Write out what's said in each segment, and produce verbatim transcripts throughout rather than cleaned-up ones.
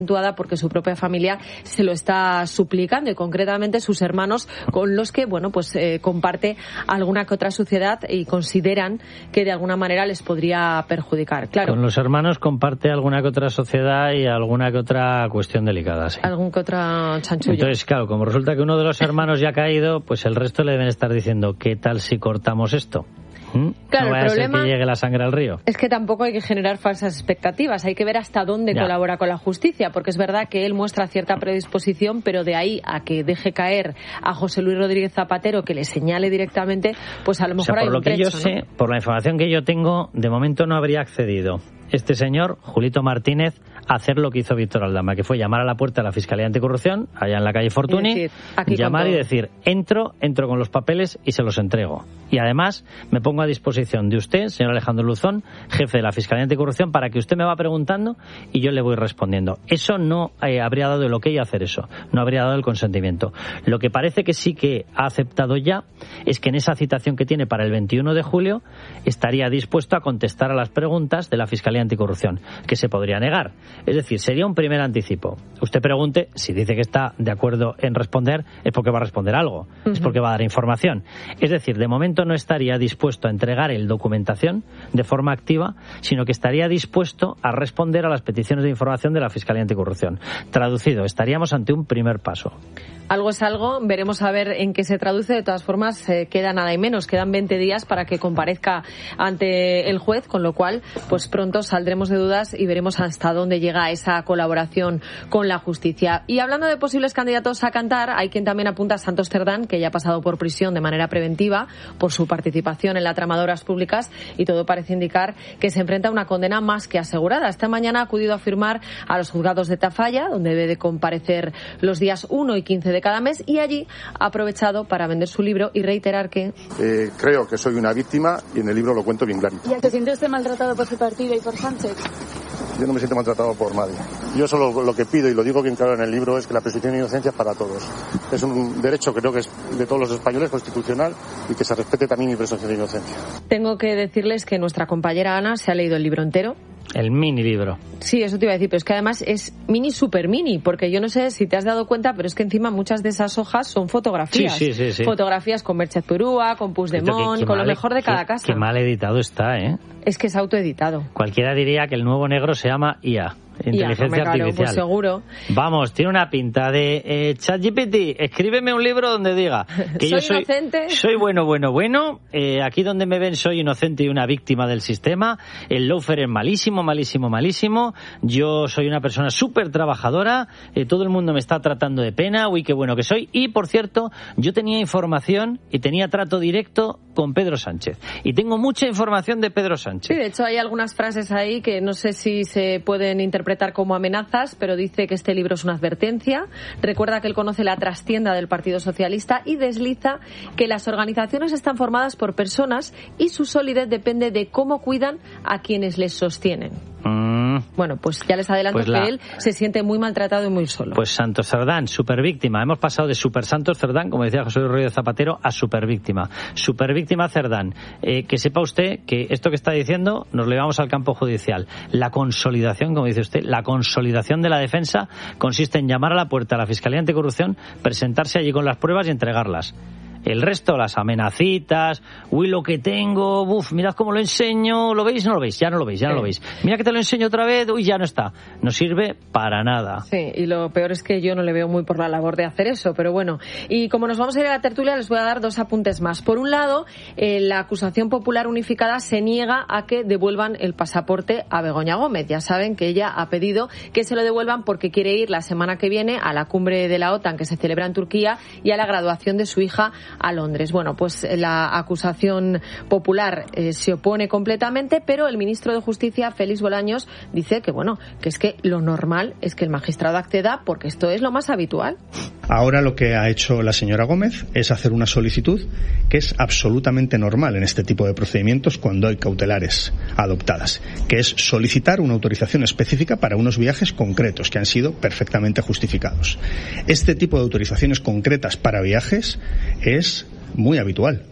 porque su propia familia se lo está suplicando y concretamente sus hermanos con los que, bueno, pues eh, comparte alguna que otra suciedad y consideran que de alguna manera les podría perjudicar. Claro. Con los hermanos comparte alguna que otra sociedad y alguna que otra cuestión delicada, sí. Algún que otra chanchullo. Entonces, claro, como resulta que uno de los hermanos ya ha caído, pues el resto le deben estar diciendo, ¿qué tal si cortamos esto? ¿Mm? Claro, no vaya el a ser problema que llegue la sangre al río. Es que tampoco hay que generar falsas expectativas, hay que ver hasta dónde ya. colabora con la justicia, porque es verdad que él muestra cierta predisposición, pero de ahí a que deje caer a José Luis Rodríguez Zapatero, que le señale directamente, pues a lo mejor o sea, hay por un lo que trecho, yo ¿no? sé, por la información que yo tengo, de momento no habría accedido este señor, Julito Martínez, a hacer lo que hizo Víctor Aldama, que fue llamar a la puerta de la Fiscalía Anticorrupción, allá en la calle Fortuny, y decir, aquí llamar y decir, entro, entro con los papeles y se los entrego. Y además me pongo a disposición de usted, señor Alejandro Luzón, jefe de la Fiscalía Anticorrupción, para que usted me va preguntando y yo le voy respondiendo. Eso no eh, habría dado el ok a hacer eso, no habría dado el consentimiento. Lo que parece que sí que ha aceptado ya es que en esa citación que tiene para el veintiuno de julio estaría dispuesto a contestar a las preguntas de la Fiscalía Anticorrupción, que se podría negar. Es decir, sería un primer anticipo. Usted pregunte, si dice que está de acuerdo en responder, es porque va a responder algo, uh-huh. es porque va a dar información. Es decir, de momento no estaría dispuesto a entregar el documentación de forma activa, sino que estaría dispuesto a responder a las peticiones de información de la Fiscalía Anticorrupción. Traducido, estaríamos ante un primer paso. Algo es algo, veremos a ver en qué se traduce. De todas formas, eh, queda nada y menos, quedan veinte días para que comparezca ante el juez, con lo cual, pues pronto saldremos de dudas y veremos hasta dónde llega esa colaboración con la justicia. Y hablando de posibles candidatos a cantar, hay quien también apunta a Santos Cerdán, que ya ha pasado por prisión de manera preventiva por su participación en la trama de Obras Públicas, y todo parece indicar que se enfrenta a una condena más que asegurada. Esta mañana ha acudido a firmar a los juzgados de Tafalla, donde debe de comparecer los días uno y quince de cada mes, y allí ha aprovechado para vender su libro y reiterar que eh, creo que soy una víctima y en el libro lo cuento bien clarito. ¿Y se siente usted maltratado por su partido y por Sánchez? Yo no me siento maltratado por nadie. Yo solo lo que pido, y lo digo bien claro en el libro, es que la presunción de inocencia es para todos. Es un derecho, creo que es de todos los españoles, constitucional, y que se respete también mi presunción de inocencia. Tengo que decirles que nuestra compañera Ana se ha leído el libro entero. El mini libro. Sí, eso te iba a decir, pero es que además es mini, super mini, porque yo no sé si te has dado cuenta, pero es que encima muchas de esas hojas son fotografías. Sí, sí, sí, sí. Fotografías con Merche Purúa, con Puigdemont, con lo mejor de cada qué, casa. Qué mal editado está, ¿eh? Es que es autoeditado. Cualquiera diría que el nuevo negro se llama I A. Inteligencia ya, claro, artificial. Pues seguro. Vamos, tiene una pinta de eh, ChatGPT, escríbeme un libro donde diga que soy yo soy inocente. Soy bueno, bueno, bueno. Eh, aquí donde me ven soy inocente y una víctima del sistema. El lawfare es malísimo, malísimo, malísimo. Yo soy una persona súper trabajadora. Eh, todo el mundo me está tratando de pena. Uy, qué bueno que soy. Y, por cierto, yo tenía información y tenía trato directo con Pedro Sánchez. Y tengo mucha información de Pedro Sánchez. Sí, de hecho hay algunas frases ahí que no sé si se pueden interpretar como amenazas, pero dice que este libro es una advertencia. Recuerda que él conoce la trastienda del Partido Socialista y desliza que las organizaciones están formadas por personas y su solidez depende de cómo cuidan a quienes les sostienen. Mm. Bueno, pues ya les adelanto pues la... que él se siente muy maltratado y muy solo. Pues Santos Cerdán, supervíctima. Hemos pasado de Super Santos Cerdán, como decía José Luis Rodríguez Zapatero, a supervíctima. Supervíctima Cerdán. Eh, que sepa usted que esto que está diciendo nos lo llevamos al campo judicial. La consolidación, como dice usted, la consolidación de la defensa consiste en llamar a la puerta a la Fiscalía Anticorrupción, presentarse allí con las pruebas y entregarlas. El resto, las amenacitas, uy, lo que tengo, buf, mirad cómo lo enseño, ¿lo veis? No lo veis, ya no lo veis, ya no lo veis. Mira que te lo enseño otra vez, uy, ya no está. No sirve para nada. Sí, y lo peor es que yo no le veo muy por la labor de hacer eso, pero bueno. Y como nos vamos a ir a la tertulia, les voy a dar dos apuntes más. Por un lado, eh, la acusación popular unificada se niega a que devuelvan el pasaporte a Begoña Gómez. Ya saben que ella ha pedido que se lo devuelvan porque quiere ir la semana que viene a la cumbre de la OTAN que se celebra en Turquía y a la graduación de su hija a Londres. Bueno, pues la acusación popular eh, se opone completamente, pero el ministro de Justicia, Félix Bolaños, dice que, bueno, que es que lo normal es que el magistrado acceda porque esto es lo más habitual. Ahora lo que ha hecho la señora Gómez es hacer una solicitud que es absolutamente normal en este tipo de procedimientos cuando hay cautelares adoptadas, que es solicitar una autorización específica para unos viajes concretos que han sido perfectamente justificados. Este tipo de autorizaciones concretas para viajes es muy habitual.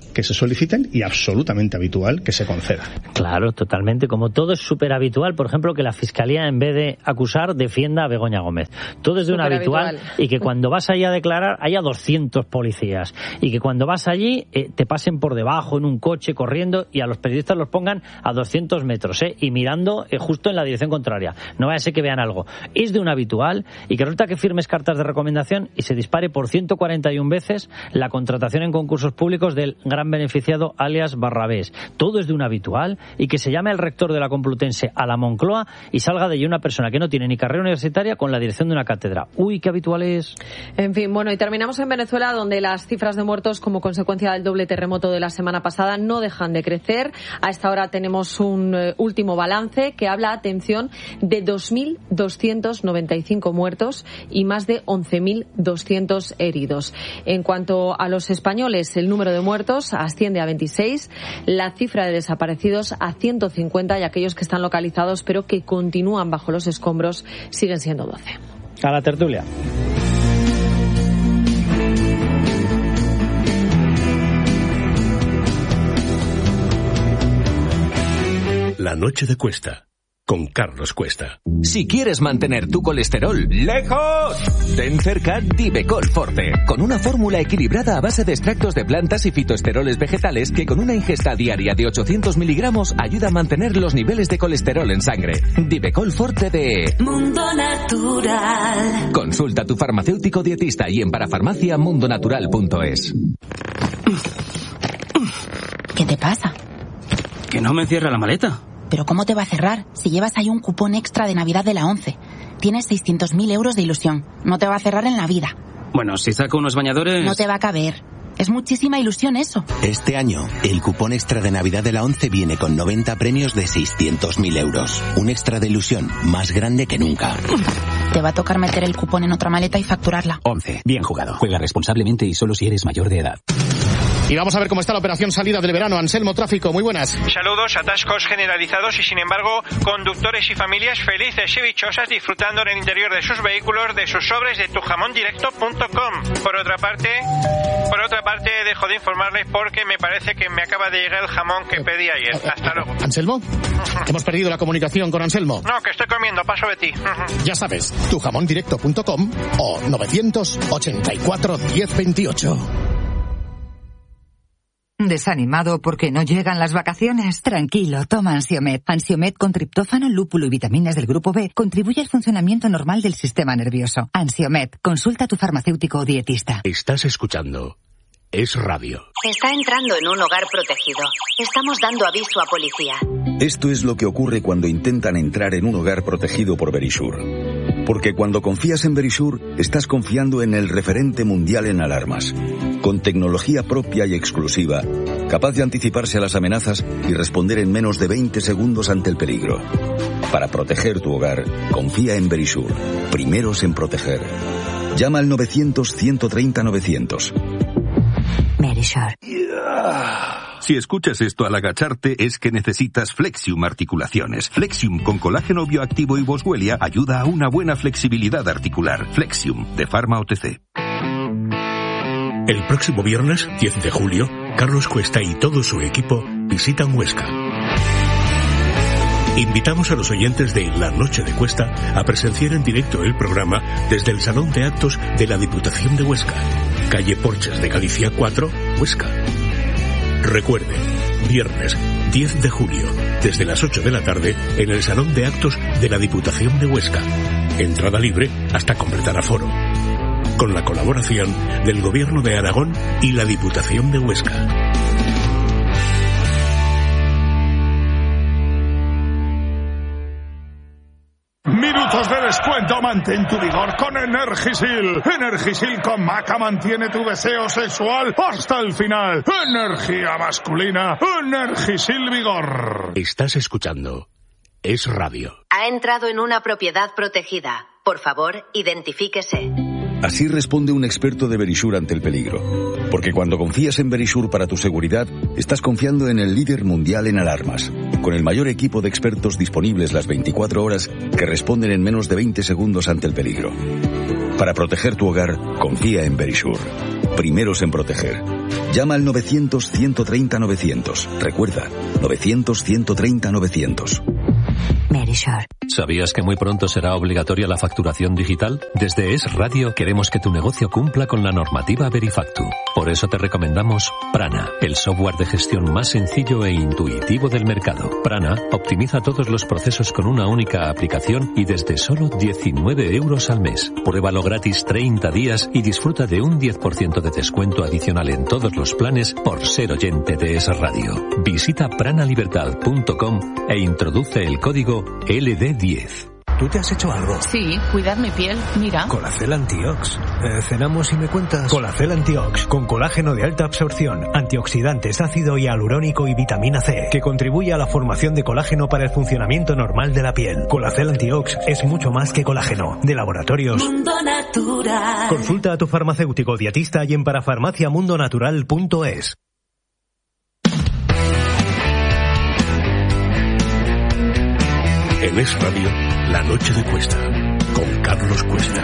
que se soliciten y absolutamente habitual que se conceda. Claro, totalmente. Como todo es súper habitual, por ejemplo, que la Fiscalía, en vez de acusar, defienda a Begoña Gómez. Todo es de un habitual, habitual. Y que cuando vas allí a declarar haya doscientos policías. Y que cuando vas allí eh, te pasen por debajo en un coche corriendo y a los periodistas los pongan a doscientos metros eh, y mirando eh, justo en la dirección contraria. No vaya a ser que vean algo. Es de un habitual y que resulta que firmes cartas de recomendación y se dispare por ciento cuarenta y una veces la contratación en concursos públicos del gran beneficiado alias Barrabés. Todo es de un habitual y que se llame al rector de la Complutense a la Moncloa y salga de allí una persona que no tiene ni carrera universitaria con la dirección de una cátedra. Uy, qué habitual es. En fin, bueno, y terminamos en Venezuela, donde las cifras de muertos como consecuencia del doble terremoto de la semana pasada no dejan de crecer. A esta hora tenemos un eh, último balance que habla, atención, de dos mil doscientos noventa y cinco muertos y más de once mil doscientos heridos. En cuanto a los españoles, el número de muertos asciende a veintiséis, la cifra de desaparecidos a ciento cincuenta y aquellos que están localizados pero que continúan bajo los escombros siguen siendo doce. A la tertulia. La noche de Cuesta, con Carlos Cuesta. Si quieres mantener tu colesterol lejos, ten cerca Divecol Forte, con una fórmula equilibrada a base de extractos de plantas y fitoesteroles vegetales que con una ingesta diaria de ochocientos miligramos ayuda a mantener los niveles de colesterol en sangre. Divecol Forte de Mundo Natural. Consulta a tu farmacéutico dietista y en parafarmacia mundonatural punto es. ¿Qué te pasa? Que no me cierra la maleta. ¿Pero cómo te va a cerrar si llevas ahí un cupón extra de Navidad de la ONCE? Tienes seiscientos mil euros de ilusión. No te va a cerrar en la vida. Bueno, si saco unos bañadores... No te va a caber. Es muchísima ilusión eso. Este año, el cupón extra de Navidad de la ONCE viene con noventa premios de seiscientos mil euros. Un extra de ilusión más grande que nunca. Te va a tocar meter el cupón en otra maleta y facturarla. ONCE. Bien jugado. Juega responsablemente y solo si eres mayor de edad. Y vamos a ver cómo está la operación salida del verano. Anselmo, tráfico, muy buenas. Saludos, atascos generalizados y sin embargo conductores y familias felices y dichosas disfrutando en el interior de sus vehículos de sus sobres de tu jamón directo punto com. Por otra parte, por otra parte dejo de informarles porque me parece que me acaba de llegar el jamón que pedí ayer. Hasta luego. ¿Anselmo? Hemos perdido la comunicación con Anselmo. No, que estoy comiendo, paso de ti. Ya sabes, tu jamón directo punto com o novecientos ochenta y cuatro diez veintiocho. ¿Desanimado porque no llegan las vacaciones? Tranquilo, toma Ansiomed. Ansiomed con triptófano, lúpulo y vitaminas del grupo B contribuye al funcionamiento normal del sistema nervioso. Ansiomed, consulta a tu farmacéutico o dietista. Estás escuchando Es Radio. Está entrando en un hogar protegido. Estamos dando aviso a policía. Esto es lo que ocurre cuando intentan entrar en un hogar protegido por Verisure. Porque cuando confías en Verisure, estás confiando en el referente mundial en alarmas. Con tecnología propia y exclusiva, capaz de anticiparse a las amenazas y responder en menos de veinte segundos ante el peligro. Para proteger tu hogar, confía en Verisure. Primeros en proteger. Llama al novecientos, ciento treinta, novecientos. Verisure. Si escuchas esto al agacharte es que necesitas Flexium Articulaciones. Flexium con colágeno bioactivo y boswellia ayuda a una buena flexibilidad articular. Flexium, de Pharma O T C. El próximo viernes, diez de julio, Carlos Cuesta y todo su equipo visitan Huesca. Invitamos a los oyentes de La Noche de Cuesta a presenciar en directo el programa desde el Salón de Actos de la Diputación de Huesca, calle Porches de Galicia cuatro, Huesca. Recuerde, viernes diez de julio, desde las ocho de la tarde, en el Salón de Actos de la Diputación de Huesca. Entrada libre hasta completar aforo. Con la colaboración del Gobierno de Aragón y la Diputación de Huesca. Minutos de descuento, mantén tu vigor con Energisil. Energisil con Maca mantiene tu deseo sexual hasta el final. Energía masculina, Energisil Vigor. Estás escuchando Es Radio. Ha entrado en una propiedad protegida. Por favor, identifíquese. Así responde un experto de Verisure ante el peligro. Porque cuando confías en Verisure para tu seguridad, estás confiando en el líder mundial en alarmas, con el mayor equipo de expertos disponibles las veinticuatro horas que responden en menos de veinte segundos ante el peligro. Para proteger tu hogar, confía en Verisure. Primeros en proteger. Llama al novecientos, ciento treinta, novecientos. Recuerda, novecientos, ciento treinta, novecientos. Verisure. ¿Sabías que muy pronto será obligatoria la facturación digital? Desde Es Radio queremos que tu negocio cumpla con la normativa Verifactu. Por eso te recomendamos Prana, el software de gestión más sencillo e intuitivo del mercado. Prana optimiza todos los procesos con una única aplicación y desde solo diecinueve euros al mes. Pruébalo gratis treinta días y disfruta de un diez por ciento de descuento adicional en todos los planes por ser oyente de Es Radio. Visita pranalibertad punto com e introduce el código L D diez. ¿Tú te has hecho algo? Sí, cuidar mi piel, mira. Colacel Antiox. Eh, cenamos y me cuentas. Colacel Antiox, con colágeno de alta absorción, antioxidantes, ácido hialurónico y vitamina C, que contribuye a la formación de colágeno para el funcionamiento normal de la piel. Colacel Antiox es mucho más que colágeno. De laboratorios Mundo Natural. Consulta a tu farmacéutico dietista y en parafarmacia mundo natural punto es. En Es Radio, La Noche de Cuesta, con Carlos Cuesta.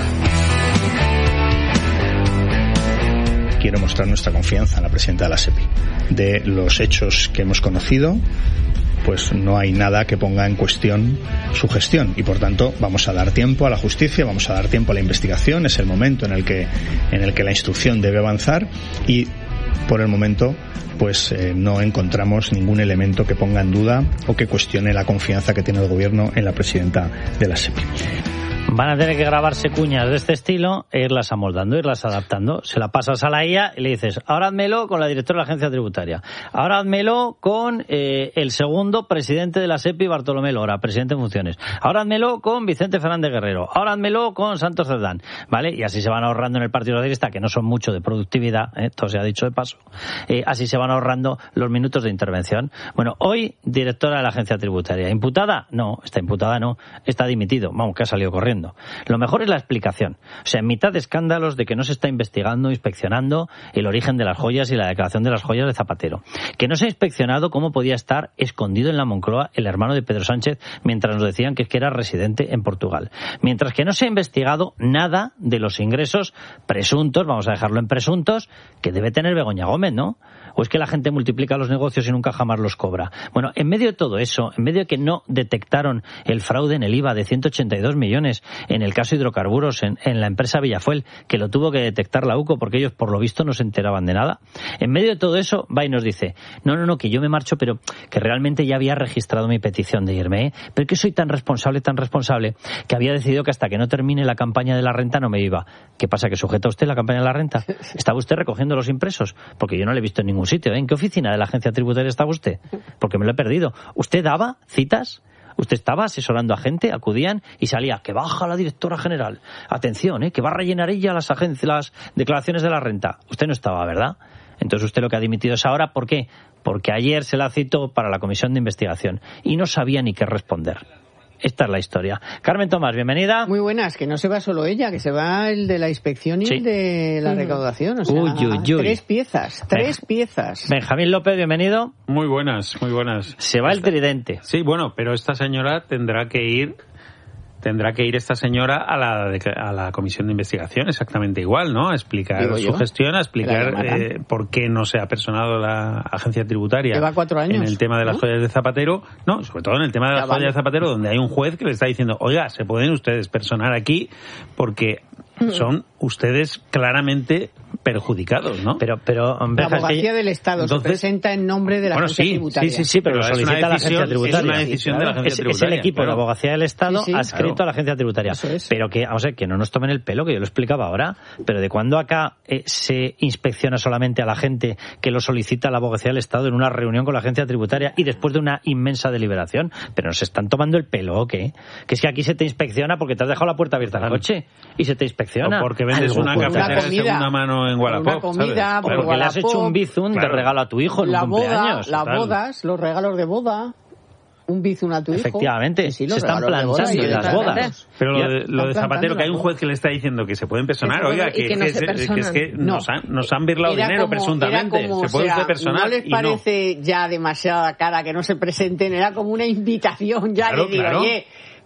Quiero mostrar nuestra confianza en la presidenta de la SEPI. De los hechos que hemos conocido, pues no hay nada que ponga en cuestión su gestión y por tanto vamos a dar tiempo a la justicia, vamos a dar tiempo a la investigación. Es el momento en el que, en el que la instrucción debe avanzar y por el momento pues eh, no encontramos ningún elemento que ponga en duda o que cuestione la confianza que tiene el gobierno en la presidenta de la SEPI. Van a tener que grabarse cuñas de este estilo e irlas amoldando, irlas adaptando. Se la pasas a la I A y le dices, ahora házmelo con la directora de la agencia tributaria. Ahora házmelo con eh, el segundo presidente de la SEPI, Bartolomé Lora, presidente en funciones. Ahora házmelo con Vicente Fernández Guerrero. Ahora házmelo con Santos Cerdán. ¿Vale? Y así se van ahorrando en el Partido Socialista, que no son mucho de productividad, ¿eh? Esto se ha dicho de paso. Eh, así se van ahorrando los minutos de intervención. Bueno, hoy, directora de la agencia tributaria. ¿Imputada? No, está imputada no. Está dimitido. Vamos, que ha salido corriendo. Lo mejor es la explicación. O sea, en mitad de escándalos de que no se está investigando, inspeccionando el origen de las joyas y la declaración de las joyas de Zapatero. Que no se ha inspeccionado cómo podía estar escondido en la Moncloa el hermano de Pedro Sánchez mientras nos decían que es que era residente en Portugal. Mientras que no se ha investigado nada de los ingresos presuntos, vamos a dejarlo en presuntos, que debe tener Begoña Gómez, ¿no? ¿O es que la gente multiplica los negocios y nunca jamás los cobra? Bueno, en medio de todo eso, en medio de que no detectaron el fraude en el I V A de ciento ochenta y dos millones en el caso hidrocarburos en, en la empresa Villafuel, que lo tuvo que detectar la U C O porque ellos por lo visto no se enteraban de nada, en medio de todo eso va y nos dice, no, no, no, que yo me marcho, pero que realmente ya había registrado mi petición de irme, ¿eh? Pero que soy tan responsable, tan responsable, que había decidido que hasta que no termine la campaña de la renta no me iba. ¿Qué pasa, que sujeta usted la campaña de la renta? ¿Estaba usted recogiendo los impresos? Porque yo no le he visto en ningún sitio. ¿eh? ¿En qué oficina de la agencia tributaria estaba usted? Porque me lo he perdido. ¿Usted daba citas? Usted estaba asesorando a gente, acudían y salía, que baja la directora general. Atención, ¿eh? que va a rellenar ella las, agencias, las declaraciones de la renta. Usted no estaba, ¿verdad? Entonces usted lo que ha dimitido es ahora. ¿Por qué? Porque ayer se la citó para la comisión de investigación y no sabía ni qué responder. Esta es la historia. Carmen Tomás, bienvenida. Muy buenas, que no se va solo ella, que se va el de la inspección y sí. el de la recaudación. O sea, uy, uy, uy. tres piezas, tres ben- piezas. Benjamín López, bienvenido. Muy buenas, muy buenas. Se va el tridente. Sí, bueno, pero esta señora tendrá que ir... Tendrá que ir esta señora a la, a la comisión de investigación exactamente igual, ¿no? A explicar Digo su yo, gestión, a explicar eh, por qué no se ha personado la agencia tributaria. Lleva cuatro años, en el tema de las ¿no? joyas de Zapatero. No, sobre todo en el tema de las ya joyas vale. de Zapatero, donde hay un juez que le está diciendo, oiga, se pueden ustedes personar aquí porque son ustedes claramente perjudicados, ¿no? Pero, pero la abogacía del Estado Entonces, se presenta en nombre de la bueno, agencia sí, tributaria. Sí, sí, sí, pero, pero lo solicita la agencia tributaria. Es una decisión de la agencia es, tributaria. Es el equipo claro. de la abogacía del Estado sí, sí, adscrito claro. a la agencia tributaria. Es. Pero que, vamos a ver, que no nos tomen el pelo, que yo lo explicaba ahora, pero de cuando acá eh, se inspecciona solamente a la gente que lo solicita la abogacía del Estado en una reunión con la agencia tributaria y después de una inmensa deliberación. Pero nos están tomando el pelo, ¿o qué? Que es que aquí se te inspecciona porque te has dejado la puerta abierta al coche y se te inspecciona. O porque vendes una cafetera de segunda mano en Wallapop. Una comida, porque Wallapop, le has hecho un bizum claro. de regalo a tu hijo en la un boda, cumpleaños. Las bodas, los regalos de boda. Un bizum a tu hijo. Efectivamente, sí, sí, se están planchando en las bodas. Pero lo de, lo de Zapatero, que hay un juez que le está diciendo que se pueden personar, que oiga, que, que, no que, es, que es que no. nos, han, nos han birlado era dinero, como, presuntamente. Como, se puede o sea, usted personar. ¿No les parece no. ya demasiada cara que no se presenten? Era como una invitación ya claro, de decir, claro. oye,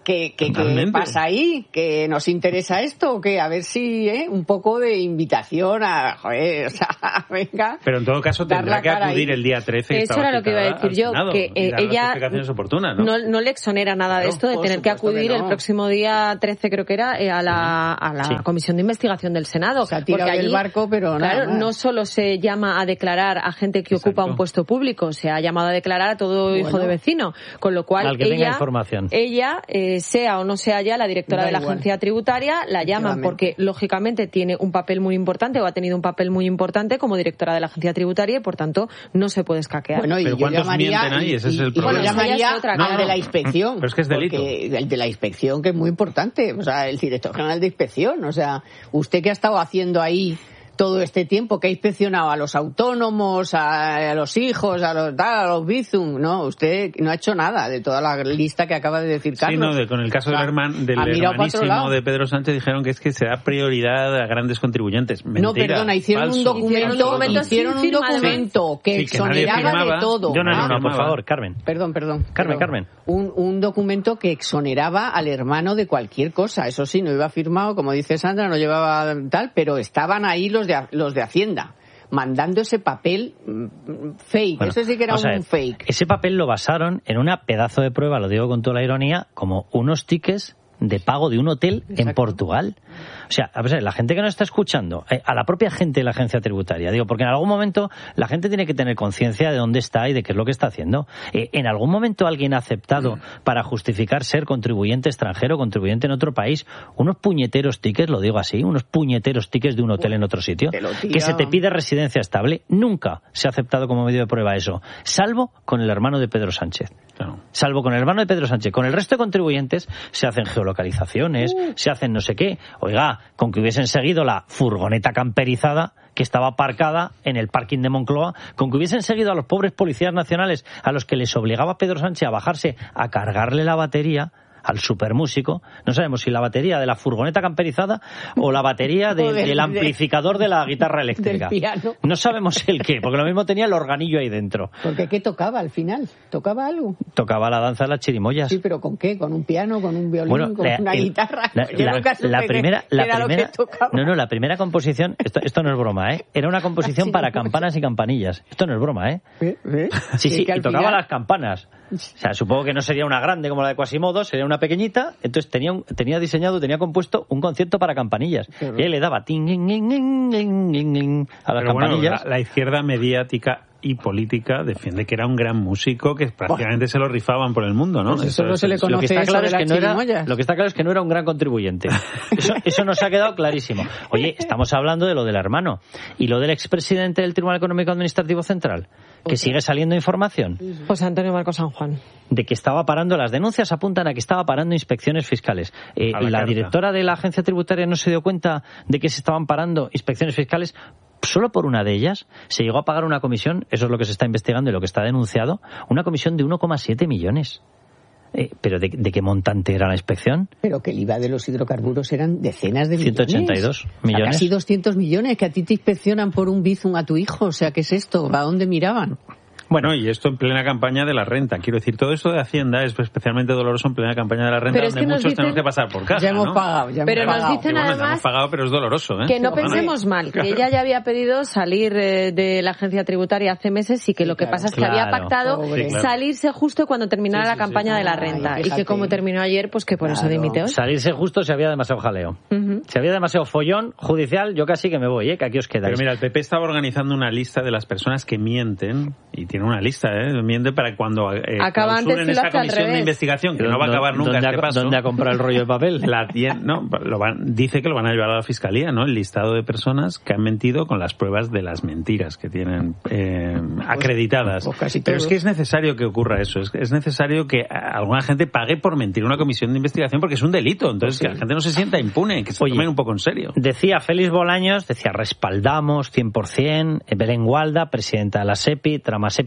¿qué, qué, qué pasa ahí? ¿Que nos interesa esto o qué? A ver si, ¿eh? Un poco de invitación a, joder, o sea, venga. Pero en todo caso tendrá que acudir ahí el día trece. Eso era lo que iba a decir yo, Senado, que eh, ella oportunas, ¿no? No, no le exonera nada claro, de esto, de tener que acudir no. el próximo día trece, creo que era, eh, a la, a la sí. Comisión de Investigación del Senado. Se ha tirado porque allí, del barco, pero claro, nada no solo se llama a declarar a gente que Exacto. ocupa un puesto público, se ha llamado a declarar a todo bueno. hijo de vecino, con lo cual ella, ella eh, sea o no sea ya la directora da de la igual. Agencia Tributaria, la llaman porque lógicamente tiene un papel muy importante o ha tenido un papel muy importante como directora de la Agencia Tributaria y por tanto no se puede escaquear. Bueno, y pero yo ¿cuántos llamaría, mienten ahí? Ese y, es el problema. Bueno, llamaría otra, no, al de la inspección. Pero es que es delito. El de la inspección, que es muy importante, o sea, el director general de inspección, o sea, usted que ha estado haciendo ahí todo este tiempo, que ha inspeccionado a los autónomos, a, a los hijos, a los, a los Bizum, no, usted no ha hecho nada de toda la lista que acaba de decir Carlos. Sí, no, de, con el caso o sea, del, herman, del hermanísimo de Pedro Sánchez dijeron que es que se da prioridad a grandes contribuyentes. Mentira, no, perdona, hicieron falso. un documento, hicieron un documento, hicieron un documento que, sí, que exoneraba de todo. Yo no, no, no, por favor, Carmen. Perdón, perdón. Carmen, perdón. Carmen. Un, un documento que exoneraba al hermano de cualquier cosa. Eso sí, no iba firmado, como dice Sandra, no llevaba tal, pero estaban ahí los de, los de Hacienda mandando ese papel fake. Bueno, eso sí que era un ver, fake. Ese papel lo basaron en una pedazo de prueba, lo digo con toda la ironía, como unos tickets de pago de un hotel Exacto. en Portugal. O sea, a ver, la gente que nos está escuchando, eh, a la propia gente de la agencia tributaria, digo, porque en algún momento la gente tiene que tener conciencia de dónde está y de qué es lo que está haciendo. Eh, en algún momento alguien ha aceptado mm. para justificar ser contribuyente extranjero, contribuyente en otro país, unos puñeteros tickets, lo digo así, unos puñeteros tickets de un hotel en otro sitio, que se te pide residencia estable. Nunca se ha aceptado como medio de prueba eso, salvo con el hermano de Pedro Sánchez. Claro. Salvo con el hermano de Pedro Sánchez. Con el resto de contribuyentes se hacen geolocalizaciones, uh. se hacen no sé qué. Oiga, con que hubiesen seguido la furgoneta camperizada que estaba aparcada en el parking de Moncloa, con que hubiesen seguido a los pobres policías nacionales a los que les obligaba Pedro Sánchez a bajarse a cargarle la batería al supermúsico, no sabemos si la batería de la furgoneta camperizada o la batería de, del, del amplificador de la guitarra eléctrica. Del piano. No sabemos el qué, porque lo mismo tenía el organillo ahí dentro. Porque ¿qué tocaba al final? ¿Tocaba algo? Tocaba la danza de las chirimoyas. Sí, pero ¿con qué? ¿Con un piano, con un violín, bueno, con la, una el, guitarra? La, Yo la, nunca supe la primera, la era primera, lo que tocaba. No, no, la primera composición, esto, esto no es broma, ¿eh? Era una composición sí, para campanas y campanillas. Esto no es broma, ¿eh? ¿Eh? ¿Eh? Sí, sí, y tocaba final... las campanas. O sea, supongo que no sería una grande como la de Quasimodo, sería una pequeñita. Entonces tenía un, tenía diseñado, tenía compuesto un concierto para campanillas. Claro. Y él le daba ting, ting, ting, ting, ting, ting, ting, a las Pero campanillas. Bueno, la, la izquierda mediática y política defiende que era un gran músico, que prácticamente oh. se lo rifaban por el mundo, ¿no? Pues eso no se le conoce. Lo que está claro es que no era, chirimoyas. lo que está claro es que no era un gran contribuyente. Eso, eso nos ha quedado clarísimo. Oye, estamos hablando de lo del hermano y lo del expresidente del Tribunal Económico Administrativo Central, que sigue saliendo información. José Antonio Marcos San Juan. De que estaba parando, las denuncias apuntan a que estaba parando inspecciones fiscales. Eh, la, la directora de la agencia tributaria no se dio cuenta de que se estaban parando inspecciones fiscales. Solo por una de ellas se llegó a pagar una comisión, eso es lo que se está investigando y lo que está denunciado, una comisión de uno coma siete millones. Eh, ¿Pero de, de qué montante era la inspección? Pero que el I V A de los hidrocarburos eran decenas de ciento ochenta y dos millones. millones. O sea, casi doscientos millones, que a ti te inspeccionan por un Bizum a tu hijo. O sea, ¿qué es esto? ¿A dónde miraban? Bueno, y esto en plena campaña de la renta. Quiero decir, todo esto de Hacienda es especialmente doloroso en plena campaña de la renta, donde muchos dicen, tenemos que pasar por caja, ya hemos ¿no? pagado, ya pero hemos nos pagado. dicen bueno, además hemos pagado, pero es doloroso, ¿eh? Que no pensemos mal, que ella ya había pedido salir eh, de la agencia tributaria hace meses y que lo que claro, pasa es que claro. había pactado sí, claro. salirse justo cuando terminara sí, sí, la campaña sí, sí. de la renta. Ay, y que como terminó ayer, pues que por claro. eso dimite hoy. Salirse justo si había demasiado jaleo. Uh-huh. Si había demasiado follón judicial, yo casi que me voy, ¿eh? Que aquí os quedáis. Pero mira, el P P estaba organizando una lista de las personas que mienten, y tiene una lista, ¿eh? Mienten para cuando Eh, acaba antes en esa comisión de investigación que no va a acabar nunca este ha, paso. ¿Dónde ha comprado el rollo de papel? La tien, no, lo van, dice que lo van a llevar a la fiscalía, ¿no? El listado de personas que han mentido con las pruebas de las mentiras que tienen eh, acreditadas. Pues, pues Pero es que es necesario que ocurra eso. Es, es necesario que alguna gente pague por mentir en una comisión de investigación porque es un delito. Entonces, pues sí. que la gente no se sienta impune, que se Oye, tomen un poco en serio. Decía Félix Bolaños, decía respaldamos cien por ciento, Belén Gualda, presidenta de la SEPI, Trama SEPI,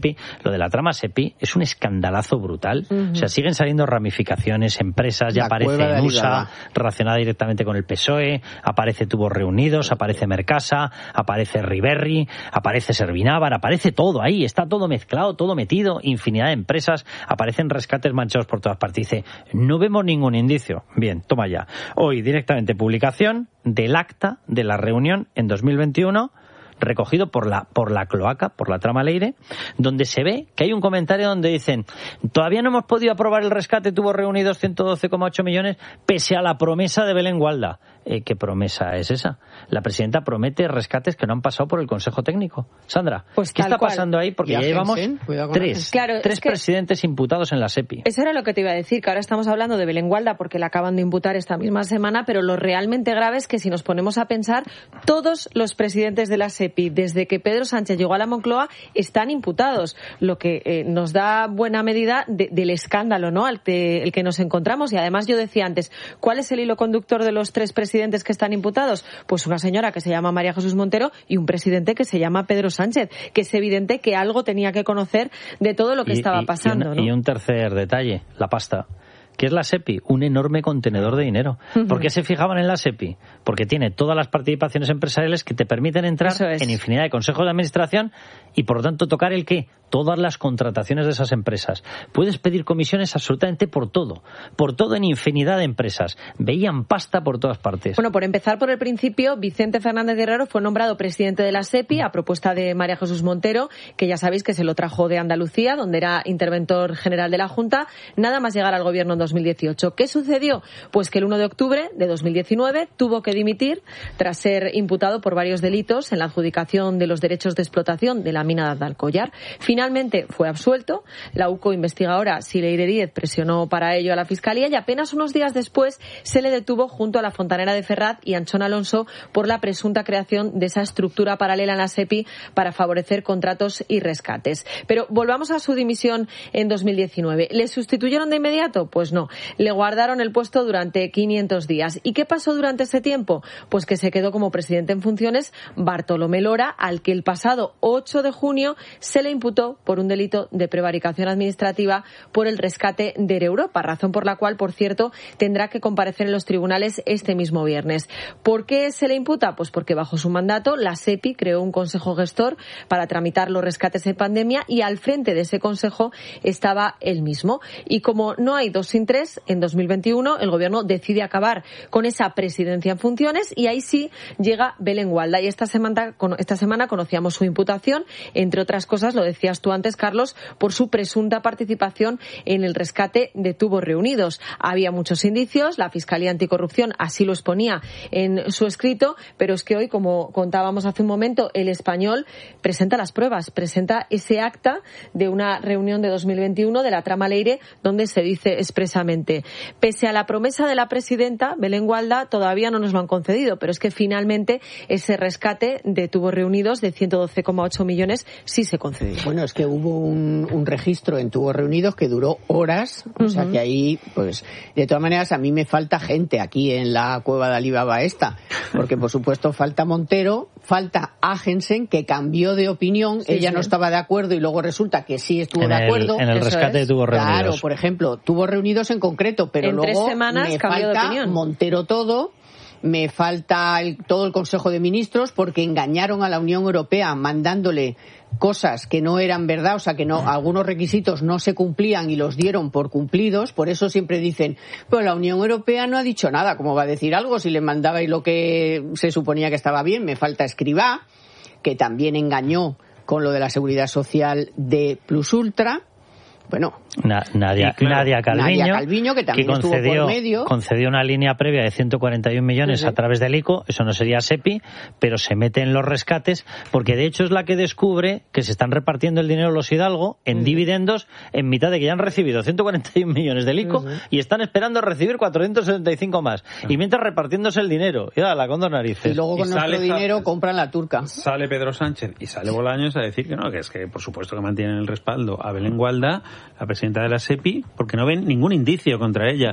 SEPI. Lo de la trama SEPI es un escandalazo brutal. Uh-huh. O sea, siguen saliendo ramificaciones, empresas, ya la aparece Nusa, relacionada directamente con el P S O E, aparece Tubos Reunidos, aparece Mercasa, aparece Riberri, aparece Servinávar, aparece todo ahí, está todo mezclado, todo metido, infinidad de empresas, aparecen rescates manchados por todas partes. Dice, no vemos ningún indicio. Bien, toma ya. Hoy directamente publicación del acta de la reunión en dos mil veintiuno, recogido por la por la cloaca, por la trama Leire, donde se ve que hay un comentario donde dicen, todavía no hemos podido aprobar el rescate, Tubos Reunidos ciento doce coma ocho millones, pese a la promesa de Belén Gualda. Eh, ¿Qué promesa es esa? La presidenta promete rescates que no han pasado por el Consejo Técnico. Sandra, pues ¿qué está cual. pasando ahí? Porque ya llevamos tres, claro, tres es que presidentes imputados en la SEPI. Eso era lo que te iba a decir, que ahora estamos hablando de Belén Gualda porque la acaban de imputar esta misma semana, pero lo realmente grave es que si nos ponemos a pensar, todos los presidentes de la SEPI, desde que Pedro Sánchez llegó a la Moncloa, están imputados, lo que eh, nos da buena medida de, del escándalo, ¿no?, al que, el que nos encontramos. Y además yo decía antes, ¿cuál es el hilo conductor de los tres presidentes que están imputados? Pues una señora que se llama María Jesús Montero y un presidente que se llama Pedro Sánchez, que es evidente que algo tenía que conocer de todo lo que y, estaba y, pasando, y un, ¿no? Y un tercer detalle, la pasta. ¿Qué es la SEPI? Un enorme contenedor de dinero. Uh-huh. ¿Por qué se fijaban en la SEPI? Porque tiene todas las participaciones empresariales que te permiten entrar en infinidad de consejos de administración y, por lo tanto, tocar el qué, todas las contrataciones de esas empresas. Puedes pedir comisiones absolutamente por todo, por todo en infinidad de empresas. Veían pasta por todas partes. Bueno, por empezar por el principio, Vicente Fernández Guerrero fue nombrado presidente de la SEPI a propuesta de María Jesús Montero, que ya sabéis que se lo trajo de Andalucía, donde era interventor general de la Junta, nada más llegar al gobierno en dos mil dieciocho. ¿Qué sucedió? Pues que el uno de octubre de dos mil diecinueve tuvo que dimitir tras ser imputado por varios delitos en la adjudicación de los derechos de explotación de la mina de Alcollar. Finalmente fue absuelto. La U C O investiga ahora si Leire Díez presionó para ello a la Fiscalía y apenas unos días después se le detuvo junto a la fontanera de Ferraz y Anchón Alonso por la presunta creación de esa estructura paralela en la SEPI para favorecer contratos y rescates. Pero volvamos a su dimisión en dos mil diecinueve. ¿Le sustituyeron de inmediato? Pues no. Le guardaron el puesto durante quinientos días. ¿Y qué pasó durante ese tiempo? Pues que se quedó como presidente en funciones Bartolomé Lora, al que el pasado ocho de junio se le imputó por un delito de prevaricación administrativa por el rescate de Air Europa, razón por la cual, por cierto, tendrá que comparecer en los tribunales este mismo viernes. ¿Por qué se le imputa? Pues porque bajo su mandato la SEPI creó un consejo gestor para tramitar los rescates en pandemia y al frente de ese consejo estaba él mismo. Y como no hay dos sin tres, en dos mil veintiuno el gobierno decide acabar con esa presidencia en funciones y ahí sí llega Belén Gualda. Y esta semana, esta semana conocíamos su imputación, entre otras cosas, lo decías tú antes, Carlos, por su presunta participación en el rescate de Tubos Reunidos. Había muchos indicios, la Fiscalía Anticorrupción así lo exponía en su escrito, pero es que hoy, como contábamos hace un momento, El Español presenta las pruebas, presenta ese acta de una reunión de dos mil veintiuno de la trama Leire, donde se dice expresamente: pese a la promesa de la presidenta Belén Gualda, todavía no nos lo han concedido, pero es que finalmente ese rescate de Tubos Reunidos de ciento doce coma ocho millones sí se concedió. Bueno, es que hubo un, un registro en Tubos Reunidos que duró horas, o uh-huh. sea que ahí, pues, de todas maneras, a mí me falta gente aquí en la cueva de Alibaba esta, porque por supuesto falta Montero, falta Agensen, que cambió de opinión, sí, ella sí. no estaba de acuerdo y luego resulta que sí estuvo en de el, acuerdo. En el rescate es. de Tubos Reunidos. Claro, por ejemplo, Tubos Reunidos en concreto, pero en luego tres semanas me cambió falta de opinión. Montero todo. Me falta el, todo el Consejo de Ministros porque engañaron a la Unión Europea mandándole cosas que no eran verdad, o sea que no, algunos requisitos no se cumplían y los dieron por cumplidos. Por eso siempre dicen, pues la Unión Europea no ha dicho nada, ¿cómo va a decir algo si le mandabais lo que se suponía que estaba bien? Me falta Escrivá, que también engañó con lo de la seguridad social de Plus Ultra. Bueno, Na, Nadia, sí, claro. Nadia Calviño, Nadia Calviño, que también que concedió, estuvo por medio. concedió una línea previa de ciento cuarenta y un millones sí, sí. a través del I C O, eso no sería SEPI, pero se mete en los rescates, porque de hecho es la que descubre que se están repartiendo el dinero los Hidalgo en sí. dividendos en mitad de que ya han recibido ciento cuarenta y un millones del I C O sí, sí. y están esperando recibir cuatrocientos setenta y cinco más. Sí. Y mientras repartiéndose el dinero, ya la con dos narices. Y luego con y nuestro dinero sale, compran la turca. Sale Pedro Sánchez y sale Bolaños a decir que no, que es que por supuesto que mantienen el respaldo a Belén Gualda, la presidenta de la SEPI, porque no ven ningún indicio contra ella.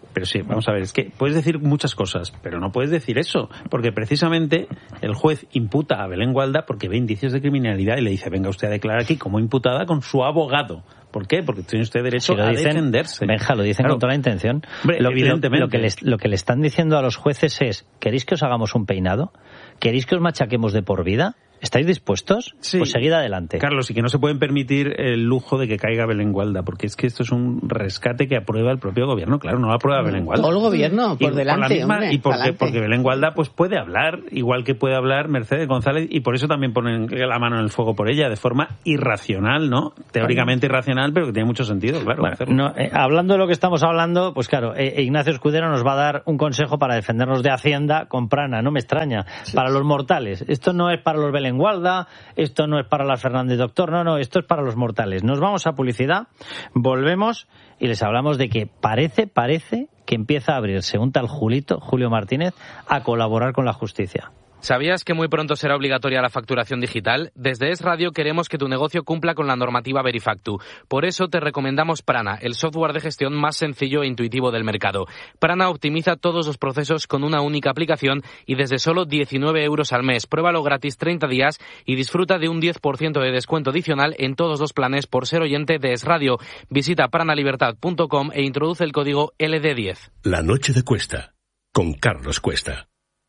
pero sí, vamos a ver, es que puedes decir muchas cosas, pero no puedes decir eso, porque precisamente el juez imputa a Belén Gualda porque ve indicios de criminalidad y le dice, venga usted a declarar aquí como imputada con su abogado. ¿Por qué? Porque tiene usted derecho si a dicen, defenderse. Benja, lo dicen claro. con toda la intención. Hombre, lo, evidentemente. Lo, lo, que les, lo que le están diciendo a los jueces es, ¿queréis que os hagamos un peinado? ¿Queréis que os machaquemos de por vida? ¿Estáis dispuestos? Sí. Pues seguid adelante. Carlos, y que no se pueden permitir el lujo de que caiga Belén Gualda, porque es que esto es un rescate que aprueba el propio gobierno. Claro, no lo aprueba Belén Gualda. Todo el gobierno, por y delante, por la misma, hombre, Y porque, delante. porque Belén Gualda pues puede hablar, igual que puede hablar Mercedes González, y por eso también ponen la mano en el fuego por ella, de forma irracional, ¿no? Teóricamente irracional, pero que tiene mucho sentido, claro. Bueno, no, eh, hablando de lo que estamos hablando, pues claro, eh, Ignacio Escudero nos va a dar un consejo para defendernos de Hacienda con Prana, no me extraña. Sí. Para los mortales. Esto no es para los Belén Gualda, esto no es para las Fernández Doctor, no, no, esto es para los mortales. Nos vamos a publicidad, volvemos y les hablamos de que parece, parece que empieza a abrirse un tal Julito, Julio Martínez, a colaborar con la justicia. ¿Sabías que muy pronto será obligatoria la facturación digital? Desde Es Radio queremos que tu negocio cumpla con la normativa Verifactu. Por eso te recomendamos Prana, el software de gestión más sencillo e intuitivo del mercado. Prana optimiza todos los procesos con una única aplicación y desde solo diecinueve euros al mes. Pruébalo gratis treinta días y disfruta de un diez por ciento de descuento adicional en todos los planes por ser oyente de Es Radio. Visita pranalibertad punto com e introduce el código L D diez. La noche de Cuesta, con Carlos Cuesta.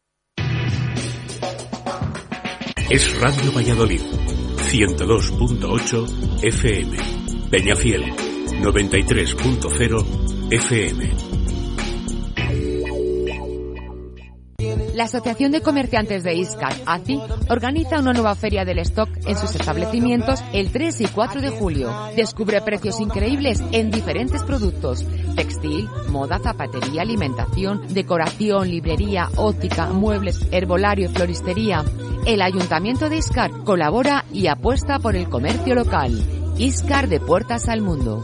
Es Radio Valladolid, ciento dos punto ocho F M. Peñafiel, noventa y tres punto cero F M. La Asociación de Comerciantes de Iscar, A C I, organiza una nueva feria del stock en sus establecimientos el tres y cuatro de julio. Descubre precios increíbles en diferentes productos: textil, moda, zapatería, alimentación, decoración, librería, óptica, muebles, herbolario y floristería. El Ayuntamiento de Iscar colabora y apuesta por el comercio local. Iscar, de puertas al mundo.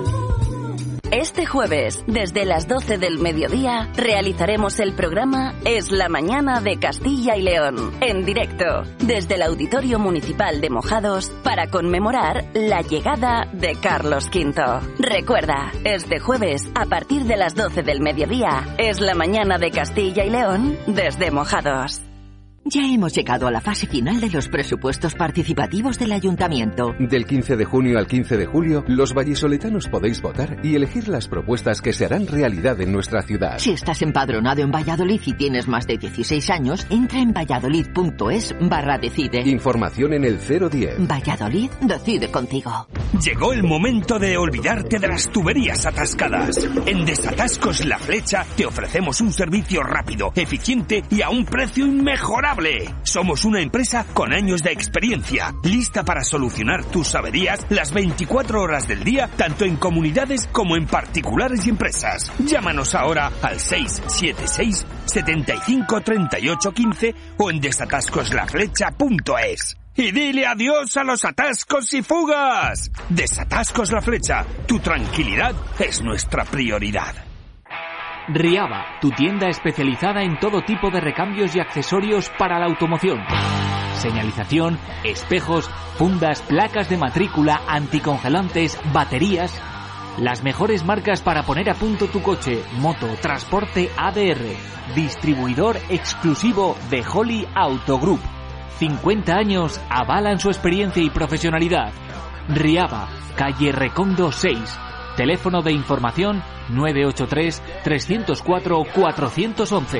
Este jueves, desde las doce del mediodía, realizaremos el programa Es la Mañana de Castilla y León, en directo, desde el Auditorio Municipal de Mojados, para conmemorar la llegada de Carlos quinto. Recuerda, este jueves, a partir de las doce del mediodía, Es la Mañana de Castilla y León, desde Mojados. Ya hemos llegado a la fase final de los presupuestos participativos del Ayuntamiento. Del quince de junio al quince de julio, los vallisoletanos podéis votar y elegir las propuestas que se harán realidad en nuestra ciudad. Si estás empadronado en Valladolid y tienes más de dieciséis años, entra en valladolid.es barra decide. Información en el cero diez. Valladolid decide contigo. Llegó el momento de olvidarte de las tuberías atascadas. En Desatascos La Flecha te ofrecemos un servicio rápido, eficiente y a un precio inmejorable. Somos una empresa con años de experiencia, lista para solucionar tus averías las veinticuatro horas del día, tanto en comunidades como en particulares y empresas. Llámanos ahora al seis siete seis, setenta y cinco, treinta y ocho, quince o en desatascos la flecha punto es. Y dile adiós a los atascos y fugas. Desatascos La Flecha, tu tranquilidad es nuestra prioridad. Riaba, tu tienda especializada en todo tipo de recambios y accesorios para la automoción. Señalización, espejos, fundas, placas de matrícula, anticongelantes, baterías. Las mejores marcas para poner a punto tu coche, moto, transporte A D R. Distribuidor exclusivo de Holly Auto Group. cincuenta años avalan su experiencia y profesionalidad. Riaba, calle Recondo seis. Teléfono de información nueve ocho tres, tres cero cuatro, cuatro uno uno.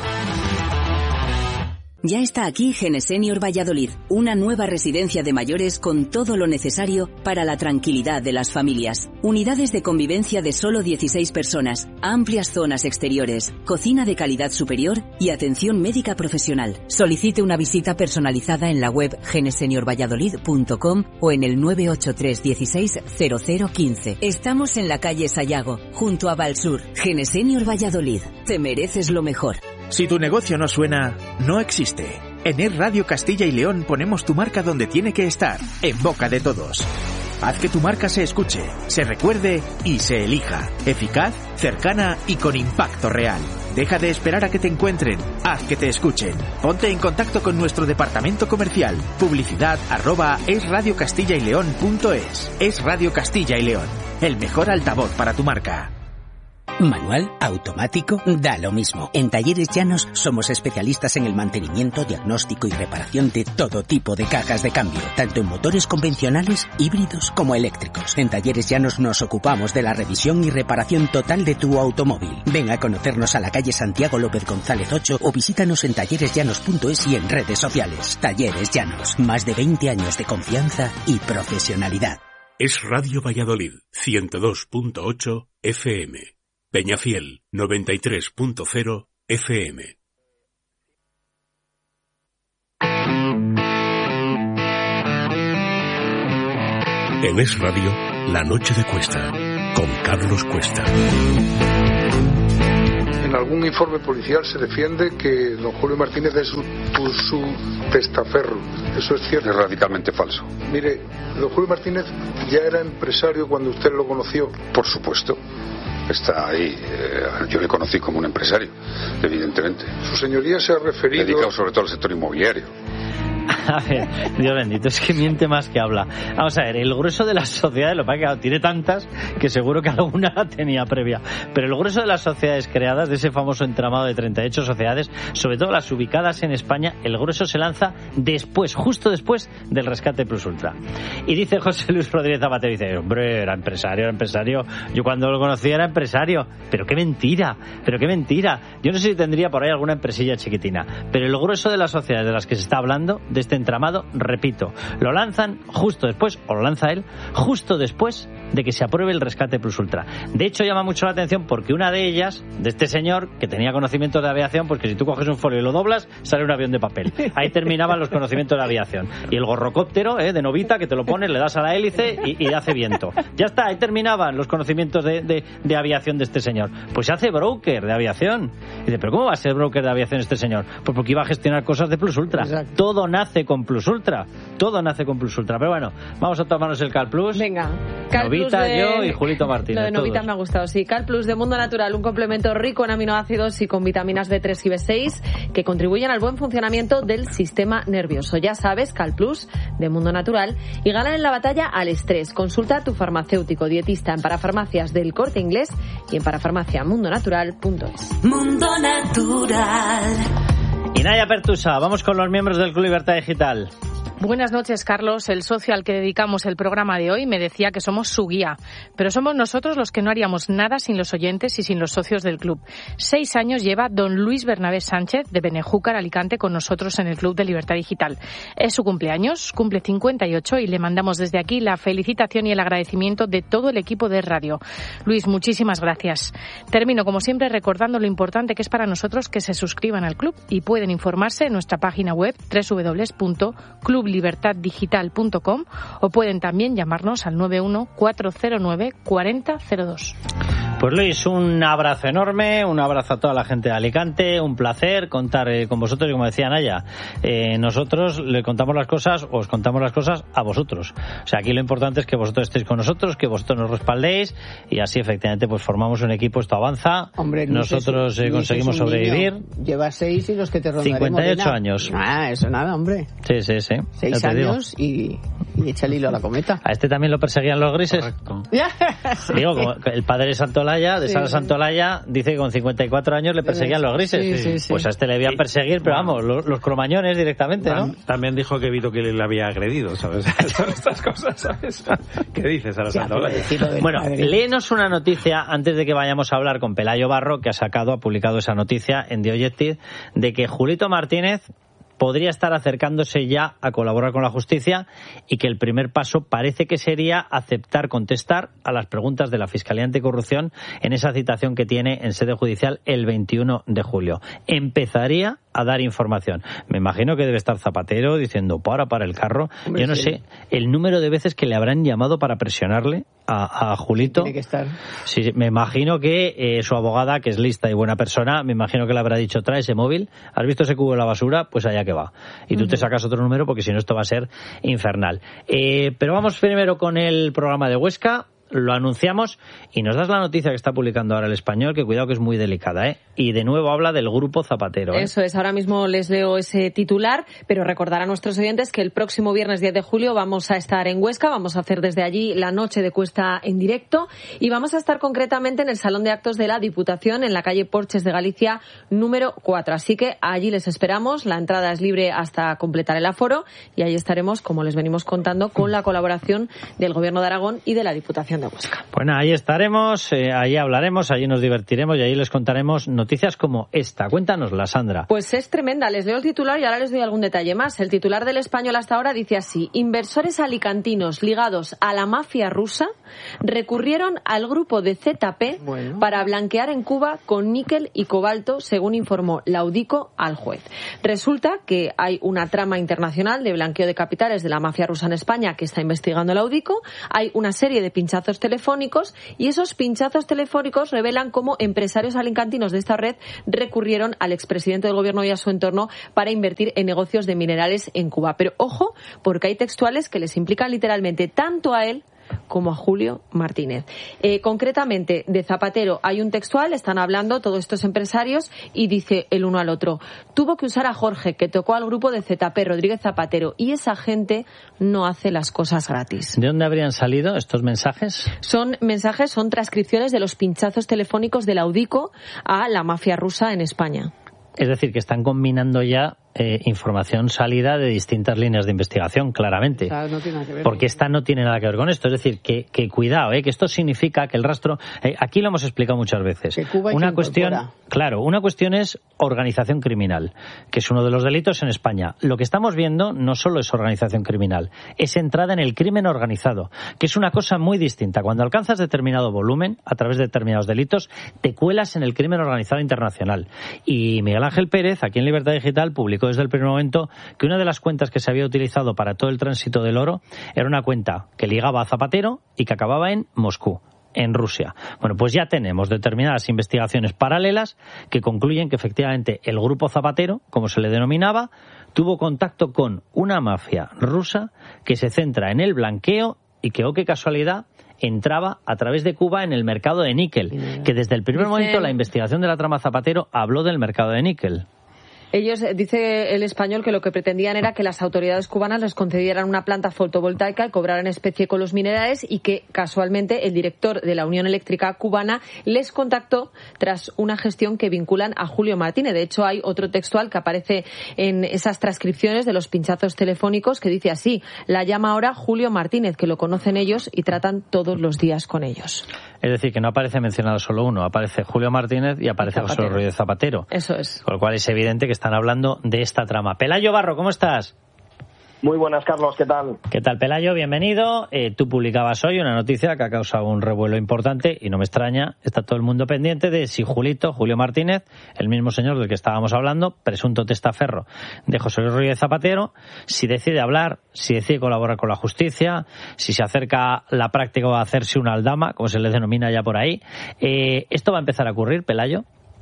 Ya está aquí Genesenior Valladolid, una nueva residencia de mayores con todo lo necesario para la tranquilidad de las familias. Unidades de convivencia de solo dieciséis personas, amplias zonas exteriores, cocina de calidad superior y atención médica profesional. Solicite una visita personalizada en la web genesenior valladolid punto com o en el nueve ocho tres dieciséis cero cero quince. Estamos en la calle Sayago, junto a Valsur. Genesenior Valladolid, te mereces lo mejor. Si tu negocio no suena, no existe. En Es Radio Castilla y León ponemos tu marca donde tiene que estar, en boca de todos. Haz que tu marca se escuche, se recuerde y se elija. Eficaz, cercana y con impacto real. Deja de esperar a que te encuentren, haz que te escuchen. Ponte en contacto con nuestro departamento comercial. Publicidad arroba esradiocastilla y león punto es. Es Radio Castilla y León, el mejor altavoz para tu marca. Manual, automático, da lo mismo. En Talleres Llanos somos especialistas en el mantenimiento, diagnóstico y reparación de todo tipo de cajas de cambio, tanto en motores convencionales, híbridos como eléctricos. En Talleres Llanos nos ocupamos de la revisión y reparación total de tu automóvil. Ven a conocernos a la calle Santiago López González ocho o visítanos en talleres llanos punto es y en redes sociales. Talleres Llanos, más de veinte años de confianza y profesionalidad. Es Radio Valladolid, ciento dos punto ocho F M. Peñafiel, noventa y tres punto cero F M. En Es Radio, La Noche de Cuesta, con Carlos Cuesta. En algún informe policial se defiende que don Julio Martínez es su, su testaferro. ¿Eso es cierto? Es radicalmente falso. Mire, don Julio Martínez ya era empresario cuando usted lo conoció. Por supuesto. Está ahí. Eh, yo le conocí como un empresario, evidentemente. Su señoría se ha referido... Dedicado sobre todo al sector inmobiliario. A ver, Dios bendito, es que miente más que habla. Vamos a ver, el grueso de las sociedades, lo que pasa es que tiene tantas que seguro que alguna la tenía previa, pero el grueso de las sociedades creadas, de ese famoso entramado de treinta y ocho sociedades, sobre todo las ubicadas en España, el grueso se lanza después, justo después del rescate Plus Ultra. Y dice José Luis Rodríguez Zapatero, dice, hombre, era empresario, era empresario, yo cuando lo conocí era empresario, pero qué mentira, pero qué mentira. Yo no sé si tendría por ahí alguna empresilla chiquitina, pero el grueso de las sociedades de las que se está hablando, de este entramado, repito, lo lanzan justo después, o lo lanza él, justo después de que se apruebe el rescate Plus Ultra. De hecho, llama mucho la atención porque una de ellas, de este señor, que tenía conocimientos de aviación, pues que si tú coges un folio y lo doblas, sale un avión de papel. Ahí terminaban los conocimientos de aviación. Y el gorrocóptero, eh, de novita, que te lo pones, le das a la hélice y, y hace viento. Ya está, ahí terminaban los conocimientos de, de, de aviación de este señor. Pues se hace broker de aviación. Y dice, ¿pero cómo va a ser broker de aviación este señor? Pues porque iba a gestionar cosas de Plus Ultra. Exacto. Todo nace con Plus Ultra. Todo nace con Plus Ultra. Pero bueno, vamos a tomarnos el Cal Plus. Venga, Cal Novita, Plus de... yo y Julito Martínez. Lo de Novita todos. Me ha gustado, sí. Cal Plus de Mundo Natural, un complemento rico en aminoácidos y con vitaminas B tres y B seis que contribuyen al buen funcionamiento del sistema nervioso. Ya sabes, Cal Plus de Mundo Natural, y ganan en la batalla al estrés. Consulta a tu farmacéutico dietista en Parafarmacias del Corte Inglés y en parafarmacia mundo natural punto es. Mundo Natural. Y Naya Pertusa, vamos con los miembros del Club Libertad Digital. Buenas noches, Carlos. El socio al que dedicamos el programa de hoy me decía que somos su guía, pero somos nosotros los que no haríamos nada sin los oyentes y sin los socios del club. Seis años lleva don Luis Bernabé Sánchez de Benejúcar, Alicante, con nosotros en el Club de Libertad Digital. Es su cumpleaños, cumple cincuenta y ocho, y le mandamos desde aquí la felicitación y el agradecimiento de todo el equipo de radio. Luis, muchísimas gracias. Termino, como siempre, recordando lo importante que es para nosotros que se suscriban al club, y pueden informarse en nuestra página web doble u doble u doble u punto club libertad digital punto com o pueden también llamarnos al nueve uno cuatro cero nueve cuatro cero cero dos. Pues Luis, un abrazo enorme, un abrazo a toda la gente de Alicante, un placer contar eh, con vosotros, y como decía Naya, eh, nosotros le contamos las cosas, os contamos las cosas a vosotros. O sea, aquí lo importante es que vosotros estéis con nosotros, que vosotros nos respaldéis, y así efectivamente pues formamos un equipo, esto avanza. Hombre, nosotros es, eh, conseguimos sobrevivir. Niño. Lleva seis y los que te rondaremos. cincuenta y ocho años. Ah, eso nada, hombre. Sí, sí, sí. Seis años y, y echa el hilo a la cometa. A este también lo perseguían los grises. Correcto. Sí. Digo, como el padre de Santolaya, de sí, Sara Santolaya, dice que con cincuenta y cuatro años le perseguían los grises. Sí, sí, sí. Pues a este le debían perseguir, pero vamos, los, los cromañones directamente, ¿no? También dijo que Vito que le había agredido, ¿sabes? Son estas cosas, ¿sabes? ¿Qué dices, Sara Santolaya? Bueno, léenos una noticia antes de que vayamos a hablar con Pelayo Barro, que ha sacado, ha publicado esa noticia en The Objective, de que Julito Martínez podría estar acercándose ya a colaborar con la justicia, y que el primer paso parece que sería aceptar contestar a las preguntas de la Fiscalía Anticorrupción en esa citación que tiene en sede judicial el veintiuno de julio. Empezaría a dar información. Me imagino que debe estar Zapatero diciendo para, para el carro. Hombre, Yo no sí. sé el número de veces que le habrán llamado para presionarle a, a Julito. Tiene que estar. Sí, me imagino que eh, su abogada, que es lista y buena persona, me imagino que le habrá dicho, trae ese móvil, ¿has visto ese cubo de la basura? Pues allá que va. Y tú uh-huh. te sacas otro número, porque si no esto va a ser infernal. Eh, pero vamos primero con el programa de Huesca. lo anunciamos y nos das la noticia que está publicando ahora El Español, que cuidado que es muy delicada, ¿eh? Y de nuevo habla del Grupo Zapatero, ¿eh? Eso es, ahora mismo les leo ese titular, pero recordar a nuestros oyentes que el próximo viernes diez de julio vamos a estar en Huesca, vamos a hacer desde allí la noche de Cuesta en directo y vamos a estar concretamente en el Salón de Actos de la Diputación en la calle Porches de Galicia número cuatro. Así que allí les esperamos, la entrada es libre hasta completar el aforo y ahí estaremos, como les venimos contando, con la colaboración del Gobierno de Aragón y de la Diputación de Huesca. Bueno, ahí estaremos, eh, ahí hablaremos, allí nos divertiremos y ahí les contaremos noticias como esta. Cuéntanosla, Sandra. Pues es tremenda, les leo el titular y ahora les doy algún detalle más. El titular del Español hasta ahora dice así: inversores alicantinos ligados a la mafia rusa recurrieron al grupo de Z P bueno. para blanquear en Cuba con níquel y cobalto, según informó la Audico al juez. Resulta que hay una trama internacional de blanqueo de capitales de la mafia rusa en España que está investigando la Audico. Hay una serie de pinchazos telefónicos y esos pinchazos telefónicos revelan cómo empresarios alicantinos de esta red recurrieron al expresidente del gobierno y a su entorno para invertir en negocios de minerales en Cuba. Pero ojo, porque hay textuales que les implican literalmente tanto a él como a Julio Martínez. Eh, concretamente, de Zapatero hay un textual, están hablando todos estos empresarios y dice el uno al otro: tuvo que usar a Jorge, que tocó al grupo de Z P, Rodríguez Zapatero, y esa gente no hace las cosas gratis. ¿De dónde habrían salido estos mensajes? Son mensajes, son transcripciones de los pinchazos telefónicos de la Audico a la mafia rusa en España. Es decir, que están combinando ya eh, información salida de distintas líneas de investigación, claramente. O sea, no tiene nada que ver, porque esta no tiene nada que ver con esto. Es decir, que, que cuidado, eh, que esto significa que el rastro... Eh, aquí lo hemos explicado muchas veces. Que Cuba una cuestión, claro, una cuestión es organización criminal, que es uno de los delitos en España. Lo que estamos viendo no solo es organización criminal, es entrada en el crimen organizado, que es una cosa muy distinta. Cuando alcanzas determinado volumen, a través de determinados delitos, te cuelas en el crimen organizado internacional. Y Miguel Ángel Pérez, aquí en Libertad Digital, publicó desde el primer momento que una de las cuentas que se había utilizado para todo el tránsito del oro era una cuenta que ligaba a Zapatero y que acababa en Moscú, en Rusia. Bueno, pues ya tenemos determinadas investigaciones paralelas que concluyen que efectivamente el grupo Zapatero, como se le denominaba, tuvo contacto con una mafia rusa que se centra en el blanqueo y que, oh, qué casualidad, entraba a través de Cuba en el mercado de níquel, que desde el primer Dicen... momento la investigación de la trama Zapatero habló del mercado de níquel. Ellos, dice el Español, que lo que pretendían era que las autoridades cubanas les concedieran una planta fotovoltaica y cobraran especie con los minerales, y que casualmente el director de la Unión Eléctrica cubana les contactó tras una gestión que vinculan a Julio Martínez. De hecho, hay otro textual que aparece en esas transcripciones de los pinchazos telefónicos que dice así: la llama ahora Julio Martínez, que lo conocen ellos y tratan todos los días con ellos. Es decir, que no aparece mencionado solo uno, aparece Julio Martínez y aparece José Rodríguez Zapatero. Eso es. Con lo cual es evidente que están hablando de esta trama. Pelayo Barro, ¿cómo estás? Muy buenas, Carlos, ¿qué tal? ¿Qué tal, Pelayo? Bienvenido. Eh, tú publicabas hoy una noticia que ha causado un revuelo importante y no me extraña, está todo el mundo pendiente de si Julito, Julio Martínez, el mismo señor del que estábamos hablando, presunto testaferro de José Luis Rodríguez Zapatero, si decide hablar, si decide colaborar con la justicia, si se acerca la práctica de hacerse una aldama, como se le denomina ya por ahí. Eh, ¿Esto va a empezar a ocurrir, Pelayo?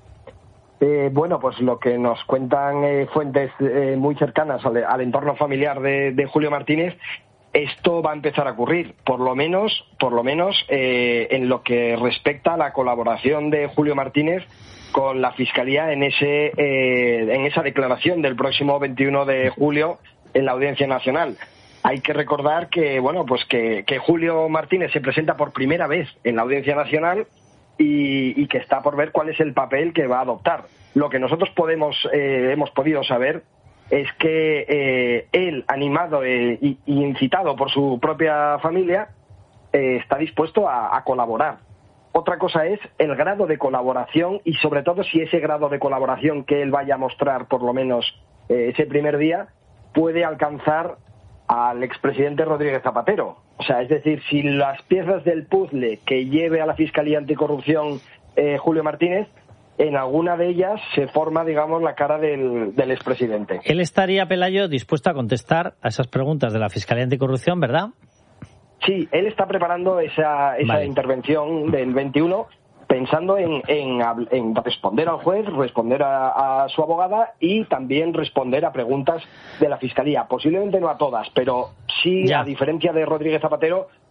Eh, bueno, pues lo que nos cuentan eh, fuentes eh, muy cercanas al, al entorno familiar de, de Julio Martínez, esto va a empezar a ocurrir, por lo menos, por lo menos eh, en lo que respecta a la colaboración de Julio Martínez con la Fiscalía en ese eh, en esa declaración del próximo veintiuno de julio en la Audiencia Nacional. Hay que recordar que, bueno, pues que, que Julio Martínez se presenta por primera vez en la Audiencia Nacional y, y que está por ver cuál es el papel que va a adoptar. Lo que nosotros podemos eh, hemos podido saber es que eh, él, animado eh, y, y incitado por su propia familia, eh, está dispuesto a, a colaborar. Otra cosa es el grado de colaboración y, sobre todo, si ese grado de colaboración que él vaya a mostrar, por lo menos eh, ese primer día, puede alcanzar al expresidente Rodríguez Zapatero. O sea, es decir, si las piezas del puzzle que lleve a la Fiscalía Anticorrupción eh, Julio Martínez, en alguna de ellas se forma, digamos, la cara del, del expresidente. Él estaría, Pelayo, dispuesto a contestar a esas preguntas de la Fiscalía Anticorrupción, ¿verdad? Sí, él está preparando esa, esa vale. intervención del veintiuno, pensando en, en, en responder al juez, responder a, a su abogada y también responder a preguntas de la Fiscalía. Posiblemente no a todas, pero sí, ya. A diferencia de Rodríguez Zapatero,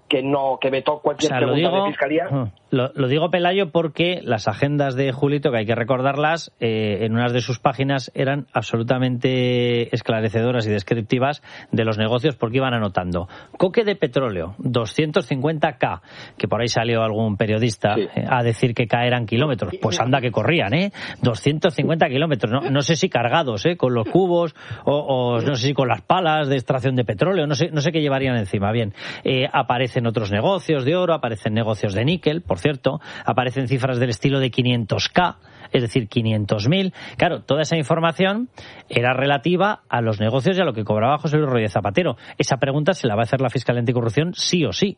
que no que vetó cualquier o sea, pregunta digo, de Fiscalía. Lo, lo digo, Pelayo, porque las agendas de Julito, que hay que recordarlas, eh, en unas de sus páginas eran absolutamente esclarecedoras y descriptivas de los negocios, porque iban anotando coque de petróleo, doscientos cincuenta K, que por ahí salió algún periodista sí. eh, a decir que K eran kilómetros. Pues anda que corrían, ¿eh? doscientos cincuenta kilómetros, no, no sé si cargados, ¿eh? Con los cubos o, o no sé si con las palas de extracción de petróleo, no sé, no sé qué llevarían encima. Bien, eh, aparecen otros negocios de oro, aparecen negocios de níquel, por cierto, aparecen cifras del estilo de quinientos K, es decir, quinientos mil. Claro, toda esa información era relativa a los negocios y a lo que cobraba José Luis Rodríguez Zapatero. Esa pregunta se la va a hacer la Fiscalía Anticorrupción sí o sí.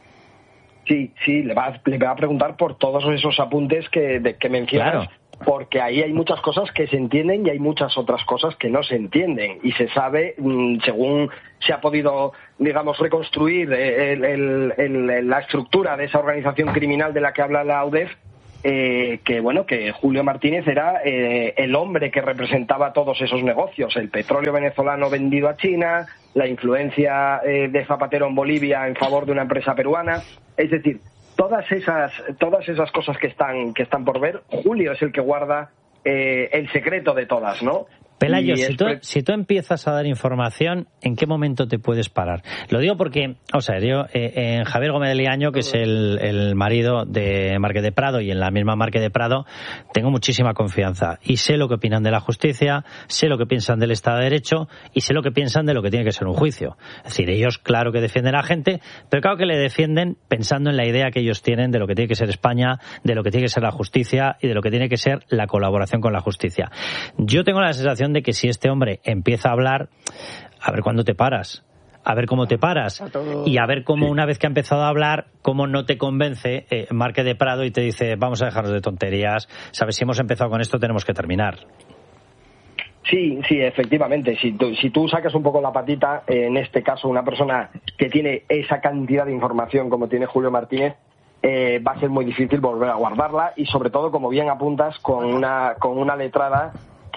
Sí, sí, le va, le va a preguntar por todos esos apuntes que, de, que mencionas. Claro. Porque ahí hay muchas cosas que se entienden y hay muchas otras cosas que no se entienden. Y se sabe, según se ha podido, digamos, reconstruir el, el, el, la estructura de esa organización criminal de la que habla la UDEF, eh, que, bueno, que Julio Martínez era eh, el hombre que representaba todos esos negocios. El petróleo venezolano vendido a China, la influencia eh, de Zapatero en Bolivia en favor de una empresa peruana. Es decir, todas esas todas esas cosas que están que están por ver, Julio es el que guarda eh, el secreto de todas, ¿no? Pelayo, si tú, si tú empiezas a dar información, ¿en qué momento te puedes parar? Lo digo porque, o sea, yo eh, en Javier Gómez de Liaño, que es el, el marido de Marqués de Prado, y en la misma Marqués de Prado, tengo muchísima confianza. Y sé lo que opinan de la justicia, sé lo que piensan del Estado de Derecho, y sé lo que piensan de lo que tiene que ser un juicio. Es decir, ellos, claro que defienden a la gente, pero claro que le defienden pensando en la idea que ellos tienen de lo que tiene que ser España, de lo que tiene que ser la justicia, y de lo que tiene que ser la colaboración con la justicia. Yo tengo la sensación de que si este hombre empieza a hablar, a ver cuándo te paras, a ver cómo te paras, y a ver cómo una vez que ha empezado a hablar, cómo no te convence eh, Marqués de Prado y te dice, vamos a dejarnos de tonterías, sabes, si hemos empezado con esto tenemos que terminar. Sí, sí, efectivamente. Si tú, si tú sacas un poco la patita, eh, en este caso una persona que tiene esa cantidad de información como tiene Julio Martínez, eh, va a ser muy difícil volver a guardarla, y sobre todo, como bien apuntas, con una, con una letrada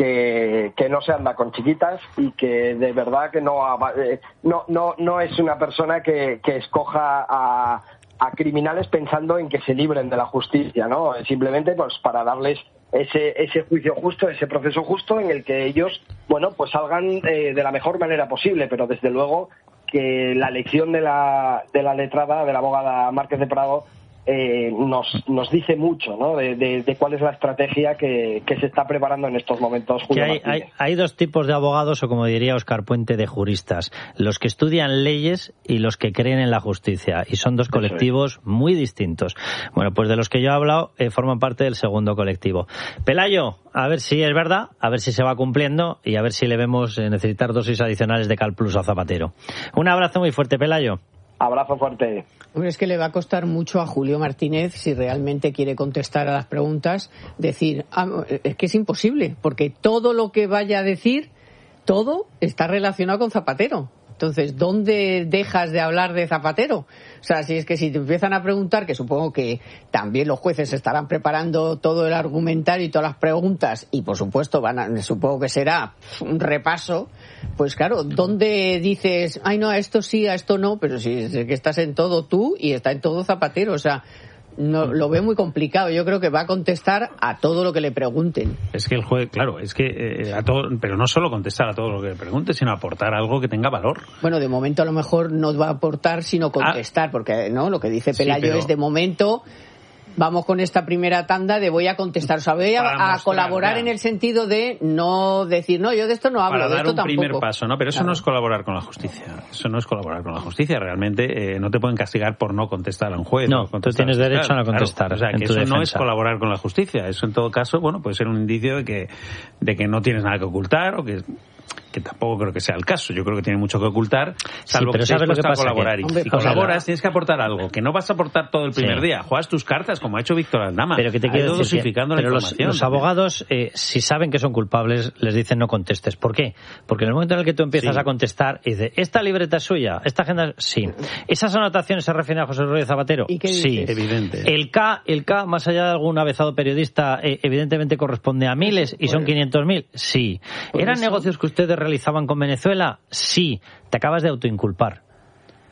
Que, que no se anda con chiquitas y que de verdad que no no no, no es una persona que, que escoja a, a criminales pensando en que se libren de la justicia, ¿no? Simplemente pues para darles ese ese juicio justo, ese proceso justo en el que ellos, bueno, pues salgan eh, de la mejor manera posible, pero desde luego que la elección de la de la letrada, de la abogada Marqués de Prado, Eh, nos nos dice mucho, ¿no? De, de, de cuál es la estrategia que, que se está preparando en estos momentos Julio hay, hay, hay dos tipos de abogados, o como diría Óscar Puente, de juristas: los que estudian leyes y los que creen en la justicia, y son dos colectivos es. muy distintos. Bueno, pues de los que yo he hablado eh, forman parte del segundo colectivo. Pelayo, a ver si es verdad, a ver si se va cumpliendo, y a ver si le vemos eh, necesitar dosis adicionales de Cal Plus a Zapatero. Un abrazo muy fuerte, Pelayo. Abrazo fuerte. Hombre, es que le va a costar mucho a Julio Martínez, si realmente quiere contestar a las preguntas, decir, ah, es que es imposible, porque todo lo que vaya a decir, todo está relacionado con Zapatero. Entonces, ¿dónde dejas de hablar de Zapatero? O sea, si es que si te empiezan a preguntar, que supongo que también los jueces estarán preparando todo el argumentario y todas las preguntas, y por supuesto van a, supongo que será un repaso, pues claro, ¿dónde dices, ay no, a esto sí, a esto no? Pero si es que estás en todo tú y está en todo Zapatero, o sea, no, lo veo muy complicado. Yo creo que va a contestar a todo lo que le pregunten. Es que el juez, claro, es que eh, a todo, pero no solo contestar a todo lo que le pregunten, sino aportar algo que tenga valor. Bueno, de momento a lo mejor no va a aportar, sino contestar, ah, porque no, lo que dice Pelayo sí, pero... es de momento. Vamos con esta primera tanda de voy a contestar, o sea, voy a, a mostrar, colaborar ya. En el sentido de no decir, no, yo de esto no hablo, para de esto tampoco. Para dar un primer paso, ¿no? Pero eso claro. no es colaborar con la justicia. Eso no es colaborar con la justicia. Realmente eh, no te pueden castigar por no contestar a un juez. No, tú tienes derecho a no contestar. Claro. O sea, que eso defensa. No es colaborar con la justicia. Eso, en todo caso, bueno, puede ser un indicio de que, de que no tienes nada que ocultar, o que... que tampoco creo que sea el caso. Yo creo que tiene mucho que ocultar, salvo sí, pero que sabes lo que pasa colaborar. que, y hombre, si colaboras, tienes que aportar algo, que no vas a aportar todo el primer sí. día. Juegas tus cartas, como ha hecho Víctor Aldama. Pero que te quiero decir dosificando que, la pero información. Los, los abogados, eh, si saben que son culpables, les dicen no contestes. ¿Por qué? Porque en el momento en el que tú empiezas sí. a contestar y dices, ¿esta libreta es suya? ¿Esta agenda? Sí. ¿Esas anotaciones se refieren a José Rodríguez Zapatero? ¿Y qué sí. Dices? Evidente. El K, el K, más allá de algún avezado periodista, eh, evidentemente corresponde a miles y son quinientos mil. Sí. ¿Eran eso? negocios que ustedes realizaban con Venezuela? Sí. Te acabas de autoinculpar.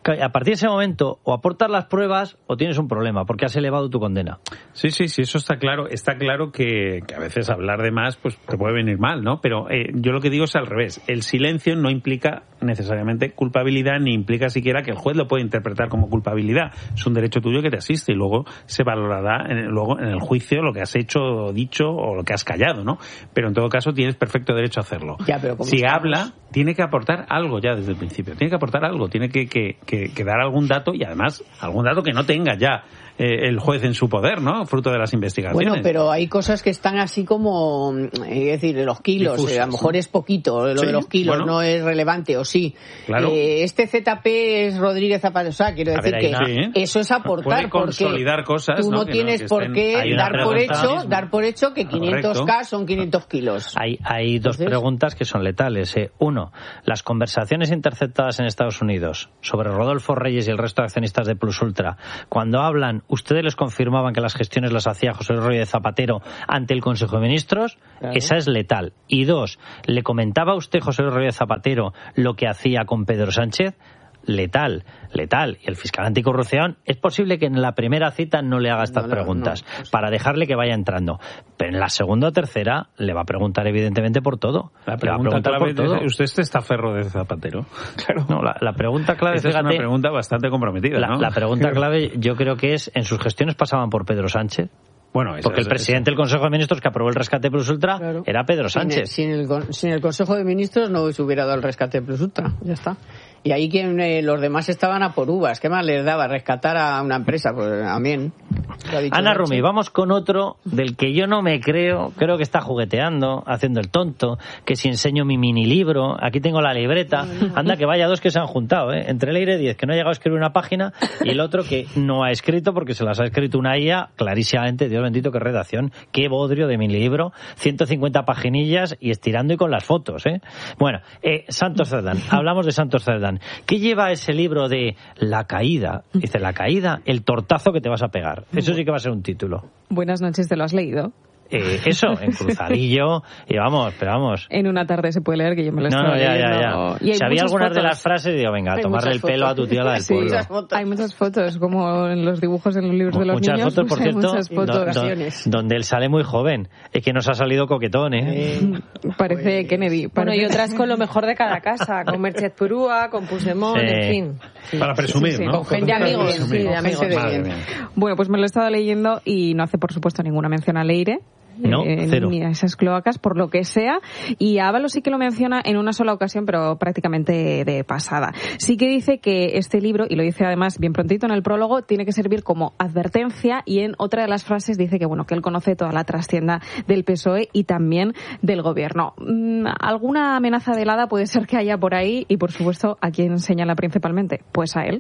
a partir de ese momento o aportas las pruebas o tienes un problema, porque has elevado tu condena. Sí, sí, sí, eso está claro. Está claro que, que a veces hablar de más pues te puede venir mal, ¿no? Pero eh, yo lo que digo es al revés. El silencio no implica necesariamente culpabilidad, ni implica siquiera que el juez lo pueda interpretar como culpabilidad. Es un derecho tuyo que te asiste y luego se valorará en, luego en el juicio lo que has hecho o dicho o lo que has callado, ¿no? Pero en todo caso tienes perfecto derecho a hacerlo. Ya, pero si estamos? habla, tiene que aportar algo ya desde el principio. Tiene que aportar algo, tiene que, que, que, que dar algún dato y además algún dato que no tenga ya eh, el juez en su poder, ¿no? Fruto de las investigaciones. Bueno, pero hay cosas que están así como, es decir, los kilos, Difusas, eh, a lo mejor ¿no? es poquito, lo sí, de los kilos bueno. no es relevante, o sí. Claro. Eh, este Z P es Rodríguez Zapata, o sea, quiero decir ver, que no. sí. eso es aportar, puede consolidar porque cosas, tú no, no tienes no, por qué dar por hecho, mismo. dar por hecho que quinientos K son quinientos kilos. Hay, hay dos Entonces, preguntas que son letales. Eh. Uno, las conversaciones interceptadas en Estados Unidos sobre Rodolfo Reyes y el resto de accionistas de Plus Ultra, cuando hablan, ¿ustedes les confirman que las gestiones las hacía José Luis Rodríguez Zapatero ante el Consejo de Ministros? Claro. Esa es letal. Y dos, ¿le comentaba a usted, José Luis Rodríguez Zapatero, lo que hacía con Pedro Sánchez? Letal, letal. Y el fiscal anticorrupción, es posible que en la primera cita no le haga estas no, no, preguntas, no, no. para dejarle que vaya entrando. Pero en la segunda o tercera le va a preguntar evidentemente por todo. La pregunta clave, por todo. ¿Usted es testaferro de Zapatero? Claro. No, la, la pregunta clave, fíjate, es una pregunta bastante comprometida, la, ¿no? La pregunta clave yo creo que es, en sus gestiones pasaban por Pedro Sánchez. Bueno, porque es, el presidente del Consejo de Ministros que aprobó el rescate Plus Ultra claro. era Pedro Sánchez. Sin el, sin, el, sin el Consejo de Ministros no se hubiera dado el rescate Plus Ultra, ya está. Y ahí quien eh, los demás estaban a por uvas. ¿Qué más les daba? Rescatar a una empresa. Pues amén. Ana Rumi, vamos con otro del que yo no me creo. Creo que está jugueteando, haciendo el tonto. Que si enseño mi mini libro, aquí tengo la libreta. Anda, que vaya dos que se han juntado, ¿eh? Entre Leire diez, que no ha llegado a escribir una página, y el otro que no ha escrito porque se las ha escrito una I A clarísimamente. Dios bendito, qué redacción. Qué bodrio de mi libro. ciento cincuenta paginillas y estirando y con las fotos, ¿eh? Bueno, eh, Santos Cerdán. Hablamos de Santos Cerdán. ¿Qué lleva ese libro de La caída? Dice, la caída, el tortazo que te vas a pegar. Eso sí que va a ser un título. Buenas noches, ¿te lo has leído? Eh, eso, en cruzadillo, y vamos, pero vamos. En una tarde se puede leer, que yo me lo no, estaba no, ya, leyendo. Ya, ya. Si había algunas fotos de las frases, digo, venga, a tomarle el pelo fotos. a tu tía, la del sí, pueblo. Hay muchas fotos, como en los dibujos en los libros de los muchas niños. Fotos, por hay cierto, muchas fotos, do, do, donde él sale muy joven. Es que nos ha salido coquetón, ¿eh? eh parece pues, Kennedy. Bueno, y otras con lo mejor de cada casa, con Merced Purúa, con Puigdemont, sí. en fin. Sí. Para presumir, sí, sí, Con ¿no? gente de amigos, sí, de amigos. Bueno, pues me lo he estado leyendo y no hace, por supuesto, ninguna mención a Leire. No, eh, cero. Ni a esas cloacas, por lo que sea. Y Ábalos sí que lo menciona en una sola ocasión, pero prácticamente de pasada. Sí que dice que este libro, y lo dice además bien prontito en el prólogo, tiene que servir como advertencia, y en otra de las frases dice que bueno, que él conoce toda la trastienda del P S O E y también del gobierno. Mm, ¿Alguna amenaza de helada puede ser que haya por ahí? Y por supuesto, ¿a quién señala principalmente? Pues a él.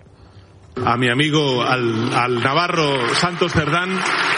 A mi amigo, al, al navarro Santos Cerdán.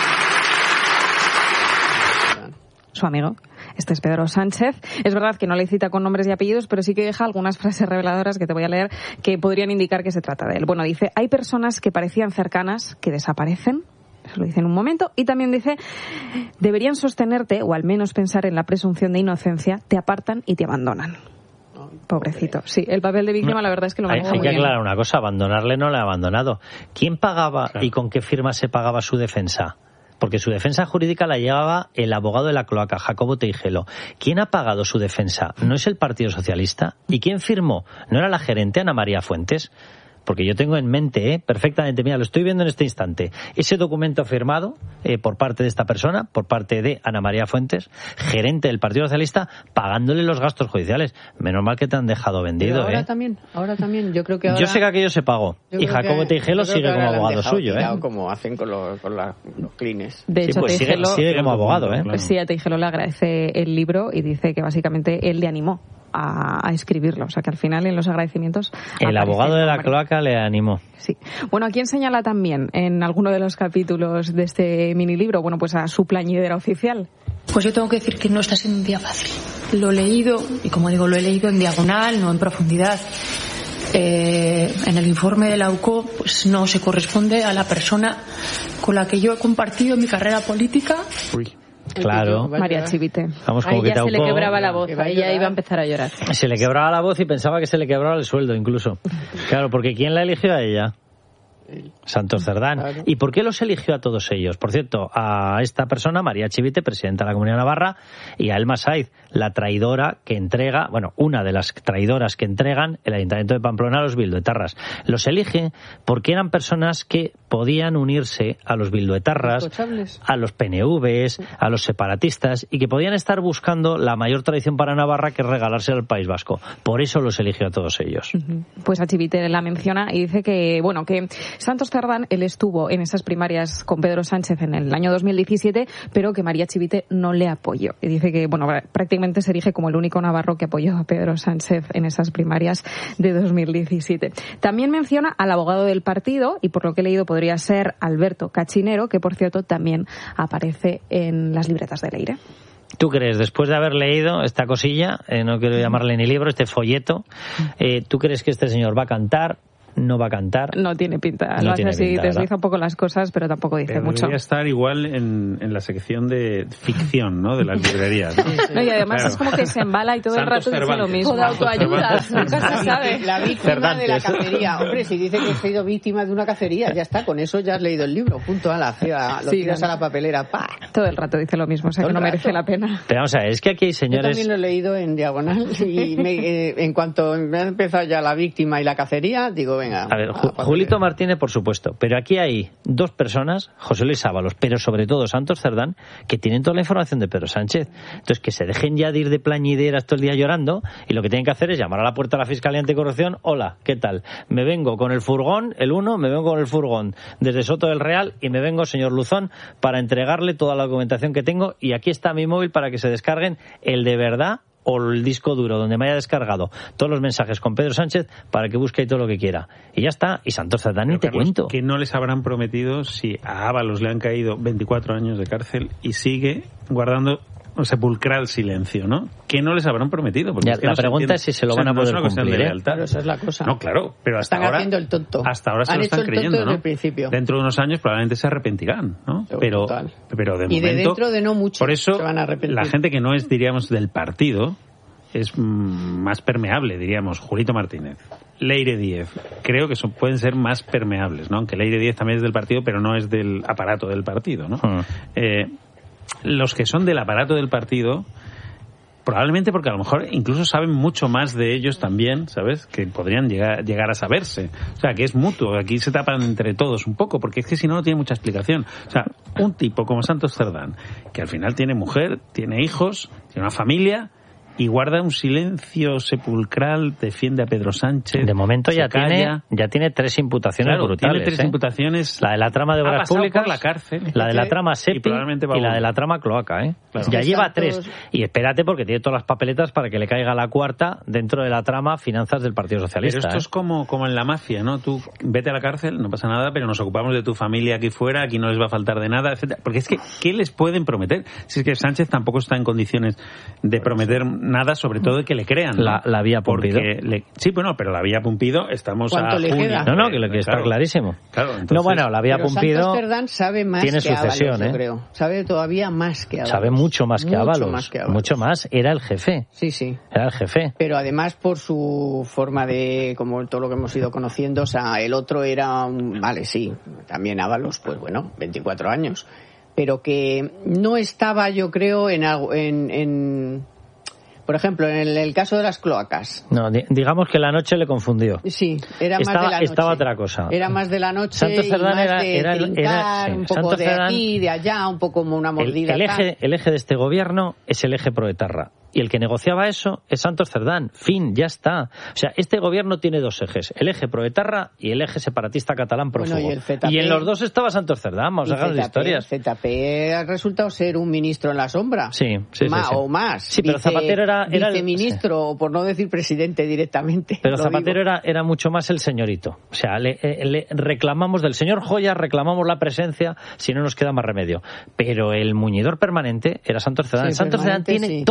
Su amigo. Este es Pedro Sánchez. Es verdad que no le cita con nombres y apellidos, pero sí que deja algunas frases reveladoras que te voy a leer que podrían indicar que se trata de él. Bueno, dice, hay personas que parecían cercanas que desaparecen. Eso lo dice en un momento. Y también dice, deberían sostenerte, o al menos pensar en la presunción de inocencia, te apartan y te abandonan. Pobrecito. Sí, el papel de víctima, la verdad es que lo maneja muy bien. Hay que aclarar bien. una cosa, abandonarle no le ha abandonado. ¿Quién pagaba claro. y con qué firma se pagaba su defensa? Porque su defensa jurídica la llevaba el abogado de la cloaca, Jacobo Teijelo. ¿Quién ha pagado su defensa? ¿No es el Partido Socialista? ¿Y quién firmó? ¿No era la gerente Ana María Fuentes? Porque yo tengo en mente, ¿eh? perfectamente, mira, lo estoy viendo en este instante, ese documento firmado eh, por parte de esta persona, por parte de Ana María Fuentes, gerente del Partido Socialista, pagándole los gastos judiciales. Menos mal que te han dejado vendido. Pero ahora ¿eh? también, ahora también, yo creo que ahora... Yo sé que aquello se pagó, y Jacobo Teijelo sigue como abogado suyo. ¿eh? Como hacen con los, con la, los clines. De sí, hecho, pues Teijelo, sigue, sigue como abogado. ¿eh? Pues sí, a Teijelo le agradece el libro y dice que básicamente él le animó A, a escribirlo, o sea que al final en los agradecimientos el abogado de la cloaca le animó. Sí. Bueno, ¿a quién señala también en alguno de los capítulos de este mini libro? Bueno, pues a su plañidera oficial. Pues yo tengo que decir que no está siendo un día fácil. Lo he leído, y como digo, lo he leído en diagonal, no en profundidad. Eh, en el informe de la U C O, pues no se corresponde a la persona con la que yo he compartido mi carrera política. Uy. Claro. María Chivite. Vamos, como a ella se le quebraba la voz, a ella iba a empezar a llorar. Se le quebraba la voz y pensaba que se le quebraba el sueldo incluso. Claro, porque ¿quién la eligió a ella? Santos Cerdán. Claro. ¿Y por qué los eligió a todos ellos? Por cierto, a esta persona, María Chivite, presidenta de la Comunidad de Navarra, y a Elma Saiz, la traidora que entrega, bueno, una de las traidoras que entregan el Ayuntamiento de Pamplona a los bilduetarras. Los elige porque eran personas que podían unirse a los bilduetarras, a los P N Vs, a los separatistas, y que podían estar buscando la mayor tradición para Navarra, que es regalarse al País Vasco. Por eso los eligió a todos ellos. Uh-huh. Pues a Chivite la menciona y dice que, bueno, que Santos Cerdán, él estuvo en esas primarias con Pedro Sánchez en el año dos mil diecisiete, pero que María Chivite no le apoyó. Y dice que, bueno, prácticamente se erige como el único navarro que apoyó a Pedro Sánchez en esas primarias de dos mil diecisiete. También menciona al abogado del partido, y por lo que he leído podría ser Alberto Cachinero, que por cierto también aparece en las libretas de Leire. ¿Tú crees, después de haber leído esta cosilla, eh, no quiero llamarle ni libro, este folleto, eh, ¿tú crees que este señor va a cantar? No va a cantar. No tiene pinta. No lo hace tiene así, pinta, desliza un poco las cosas, pero tampoco dice pero mucho. Debería estar igual en, en la sección de ficción, ¿no? De las librerías. ¿no? Sí, sí. No, y además claro. Es como que se embala y todo Santos el rato dice lo mismo. De autoayuda, nunca se sabe. La víctima Cervantes. De la cacería. Hombre, si dice que he sido víctima de una cacería, ya está, con eso ya has leído el libro. Punto a la ciudad, lo sí, tiras no. a la papelera. ¡Pah! Todo el rato dice lo mismo, o sea que no merece la pena. Pero vamos a ver, es que aquí hay señores... Yo también lo he leído en diagonal y me, eh, en cuanto me ha empezado ya la víctima y la cacería, digo, venga... A ver, a Julito Martínez, por supuesto, pero aquí hay dos personas, José Luis Ábalos, pero sobre todo Santos Cerdán, que tienen toda la información de Pedro Sánchez. Entonces, que se dejen ya de ir de plañideras todo el día llorando, y lo que tienen que hacer es llamar a la puerta de la Fiscalía Anticorrupción. Hola, ¿qué tal? Me vengo con el furgón, el uno, me vengo con el furgón desde Soto del Real, y me vengo, señor Luzón, para entregarle toda la documentación que tengo, y aquí está mi móvil para que se descarguen el de verdad o el disco duro donde me haya descargado todos los mensajes con Pedro Sánchez para que busque todo lo que quiera. Y ya está. Y Santos Cerdán, ni te Carlos, cuento. ¿Qué no les habrán prometido si a Ábalos le han caído veinticuatro años de cárcel y sigue guardando un sepulcral silencio, ¿no? ¿Qué no les habrán prometido? Porque Ya, es que la no pregunta es si se lo van a poder no cumplir. De ¿eh? Claro, esa es la cosa. No, claro, pero hasta están ahora... haciendo el tonto. Hasta ahora se Han lo están hecho el creyendo, tonto ¿no? desde el principio. Dentro de unos años probablemente se arrepentirán, ¿no? Pero, pero de y momento... de dentro de no mucho por eso, se van a arrepentir. La gente que no es, diríamos, del partido es mmm, más permeable, diríamos. Julito Martínez, Leire Díez, creo que son, pueden ser más permeables, ¿no? Aunque Leire Díez también es del partido, pero no es del aparato del partido, ¿no? Uh-huh. Eh, los que son del aparato del partido, probablemente porque a lo mejor incluso saben mucho más de ellos también, ¿sabes? Que podrían llegar, llegar a saberse. O sea, que es mutuo. Aquí se tapan entre todos un poco, porque es que si no, no tiene mucha explicación. O sea, un tipo como Santos Cerdán, que al final tiene mujer, tiene hijos, tiene una familia... y guarda un silencio sepulcral, defiende a Pedro Sánchez. De momento ya tiene, ya tiene tres imputaciones claro, brutales. Tiene tres ¿eh? imputaciones. La de la trama de obras públicas, por la cárcel, la de la trama SEPI y, y la de la trama cloaca. ¿eh? Claro. Ya lleva tres. Y espérate porque tiene todas las papeletas para que le caiga la cuarta dentro de la trama finanzas del Partido Socialista. Pero esto ¿eh? es como, como en la mafia, ¿no? Tú vete a la cárcel, no pasa nada, pero nos ocupamos de tu familia aquí fuera, aquí no les va a faltar de nada, etcétera. Porque es que, ¿qué les pueden prometer? Si es que Sánchez tampoco está en condiciones de prometer nada, sobre todo que le crean, ¿no? La, la vía Pumpido. Le, sí, bueno, pero la vía Pumpido estamos a le junio. queda? No, no, que lo que claro, está clarísimo. Claro, entonces, no, bueno, la vía pero Pumpido Santos Cerdán sabe más tiene que sucesión, Ábalos, ¿eh? yo creo. Sabe todavía más que Ábalos. Sabe mucho más que mucho Ábalos. Más que Ábalos. Mucho más. Era el jefe. Sí, sí. Era el jefe. Pero además por su forma de, como todo lo que hemos ido conociendo, o sea, el otro era, un, vale, sí, también Ábalos, pues bueno, veinticuatro años. Pero que no estaba, yo creo, en algo, en... en por ejemplo, en el, el caso de las cloacas. No, di, digamos que la noche le confundió. Sí, era estaba, más de la noche. Estaba otra cosa. Era más de la noche Santos Cerdán y más era, de era, trincar, era, sí. un poco Santos de Cerdán, aquí, de allá, un poco como una mordida. El, el, eje, el eje de este gobierno es el eje proetarra. Y el que negociaba eso es Santos Cerdán. Fin, ya está. O sea, este gobierno tiene dos ejes. El eje proetarra y el eje separatista catalán prófugo. Bueno, y, el Z P, y en los dos estaba Santos Cerdán. Vamos a dejar de historias. El Z P ha resultado ser un ministro en la sombra. Sí, sí, Ma, sí, sí. O más. Sí, pero Vice, Zapatero era... era viceministro, sí. Por no decir presidente directamente. Pero Zapatero era, era mucho más el señorito. O sea, le, le reclamamos del señor Joya, reclamamos la presencia, si no nos queda más remedio. Pero el muñidor permanente era Santos Cerdán. Sí, Santos Cerdán tiene sí. toda la información.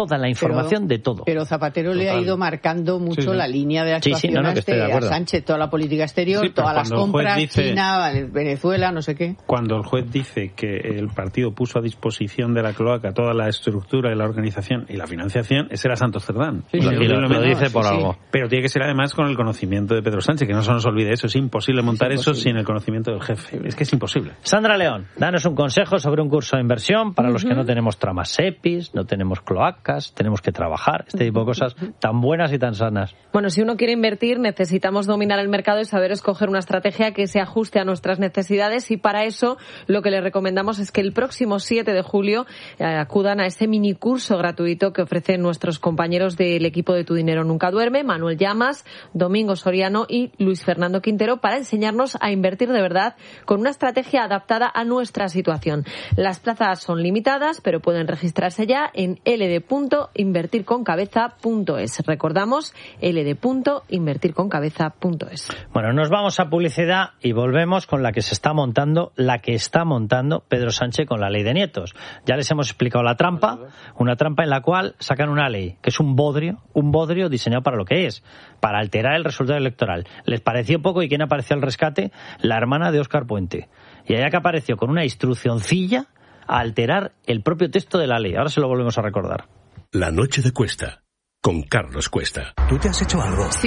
información pero, de todo. Pero Zapatero Total. le ha ido marcando mucho sí, sí. la línea de actuación sí, sí, no, no, este, a Sánchez, toda la política exterior, sí, todas las compras, dice, China, Venezuela, no sé qué. Cuando el juez dice que el partido puso a disposición de la cloaca toda la estructura y la organización y la financiación, ese era Santos Cerdán. Sí, lo, lo, lo dice por sí, algo. Sí. Pero tiene que ser además con el conocimiento de Pedro Sánchez, que no se nos olvide eso. Es imposible montar es imposible. eso sin el conocimiento del jefe. Es que es imposible. Sandra León, danos un consejo sobre un curso de inversión para uh-huh. los que no tenemos tramas E P Is, no tenemos cloacas, tenemos que trabajar, este tipo de cosas tan buenas y tan sanas. Bueno, si uno quiere invertir, necesitamos dominar el mercado y saber escoger una estrategia que se ajuste a nuestras necesidades, y para eso lo que les recomendamos es que el próximo siete de julio eh, acudan a ese minicurso gratuito que ofrecen nuestros compañeros del equipo de Tu Dinero Nunca Duerme, Manuel Llamas, Domingo Soriano y Luis Fernando Quintero, para enseñarnos a invertir de verdad con una estrategia adaptada a nuestra situación. Las plazas son limitadas, pero pueden registrarse ya en l d punto invertir con cabeza punto es. Recordamos, l d punto invertir con cabeza punto es. Bueno, nos vamos a publicidad y volvemos con la que se está montando, la que está montando Pedro Sánchez con la ley de nietos. Ya les hemos explicado la trampa, una trampa en la cual sacan una ley que es un bodrio, un bodrio diseñado para lo que es, para alterar el resultado electoral. Les pareció poco, y ¿quién apareció al rescate? La hermana de Óscar Puente. Y allá que apareció con una instruccioncilla a alterar el propio texto de la ley. Ahora se lo volvemos a recordar. La noche de Cuesta, con Carlos Cuesta. ¿Tú te has hecho algo? Sí.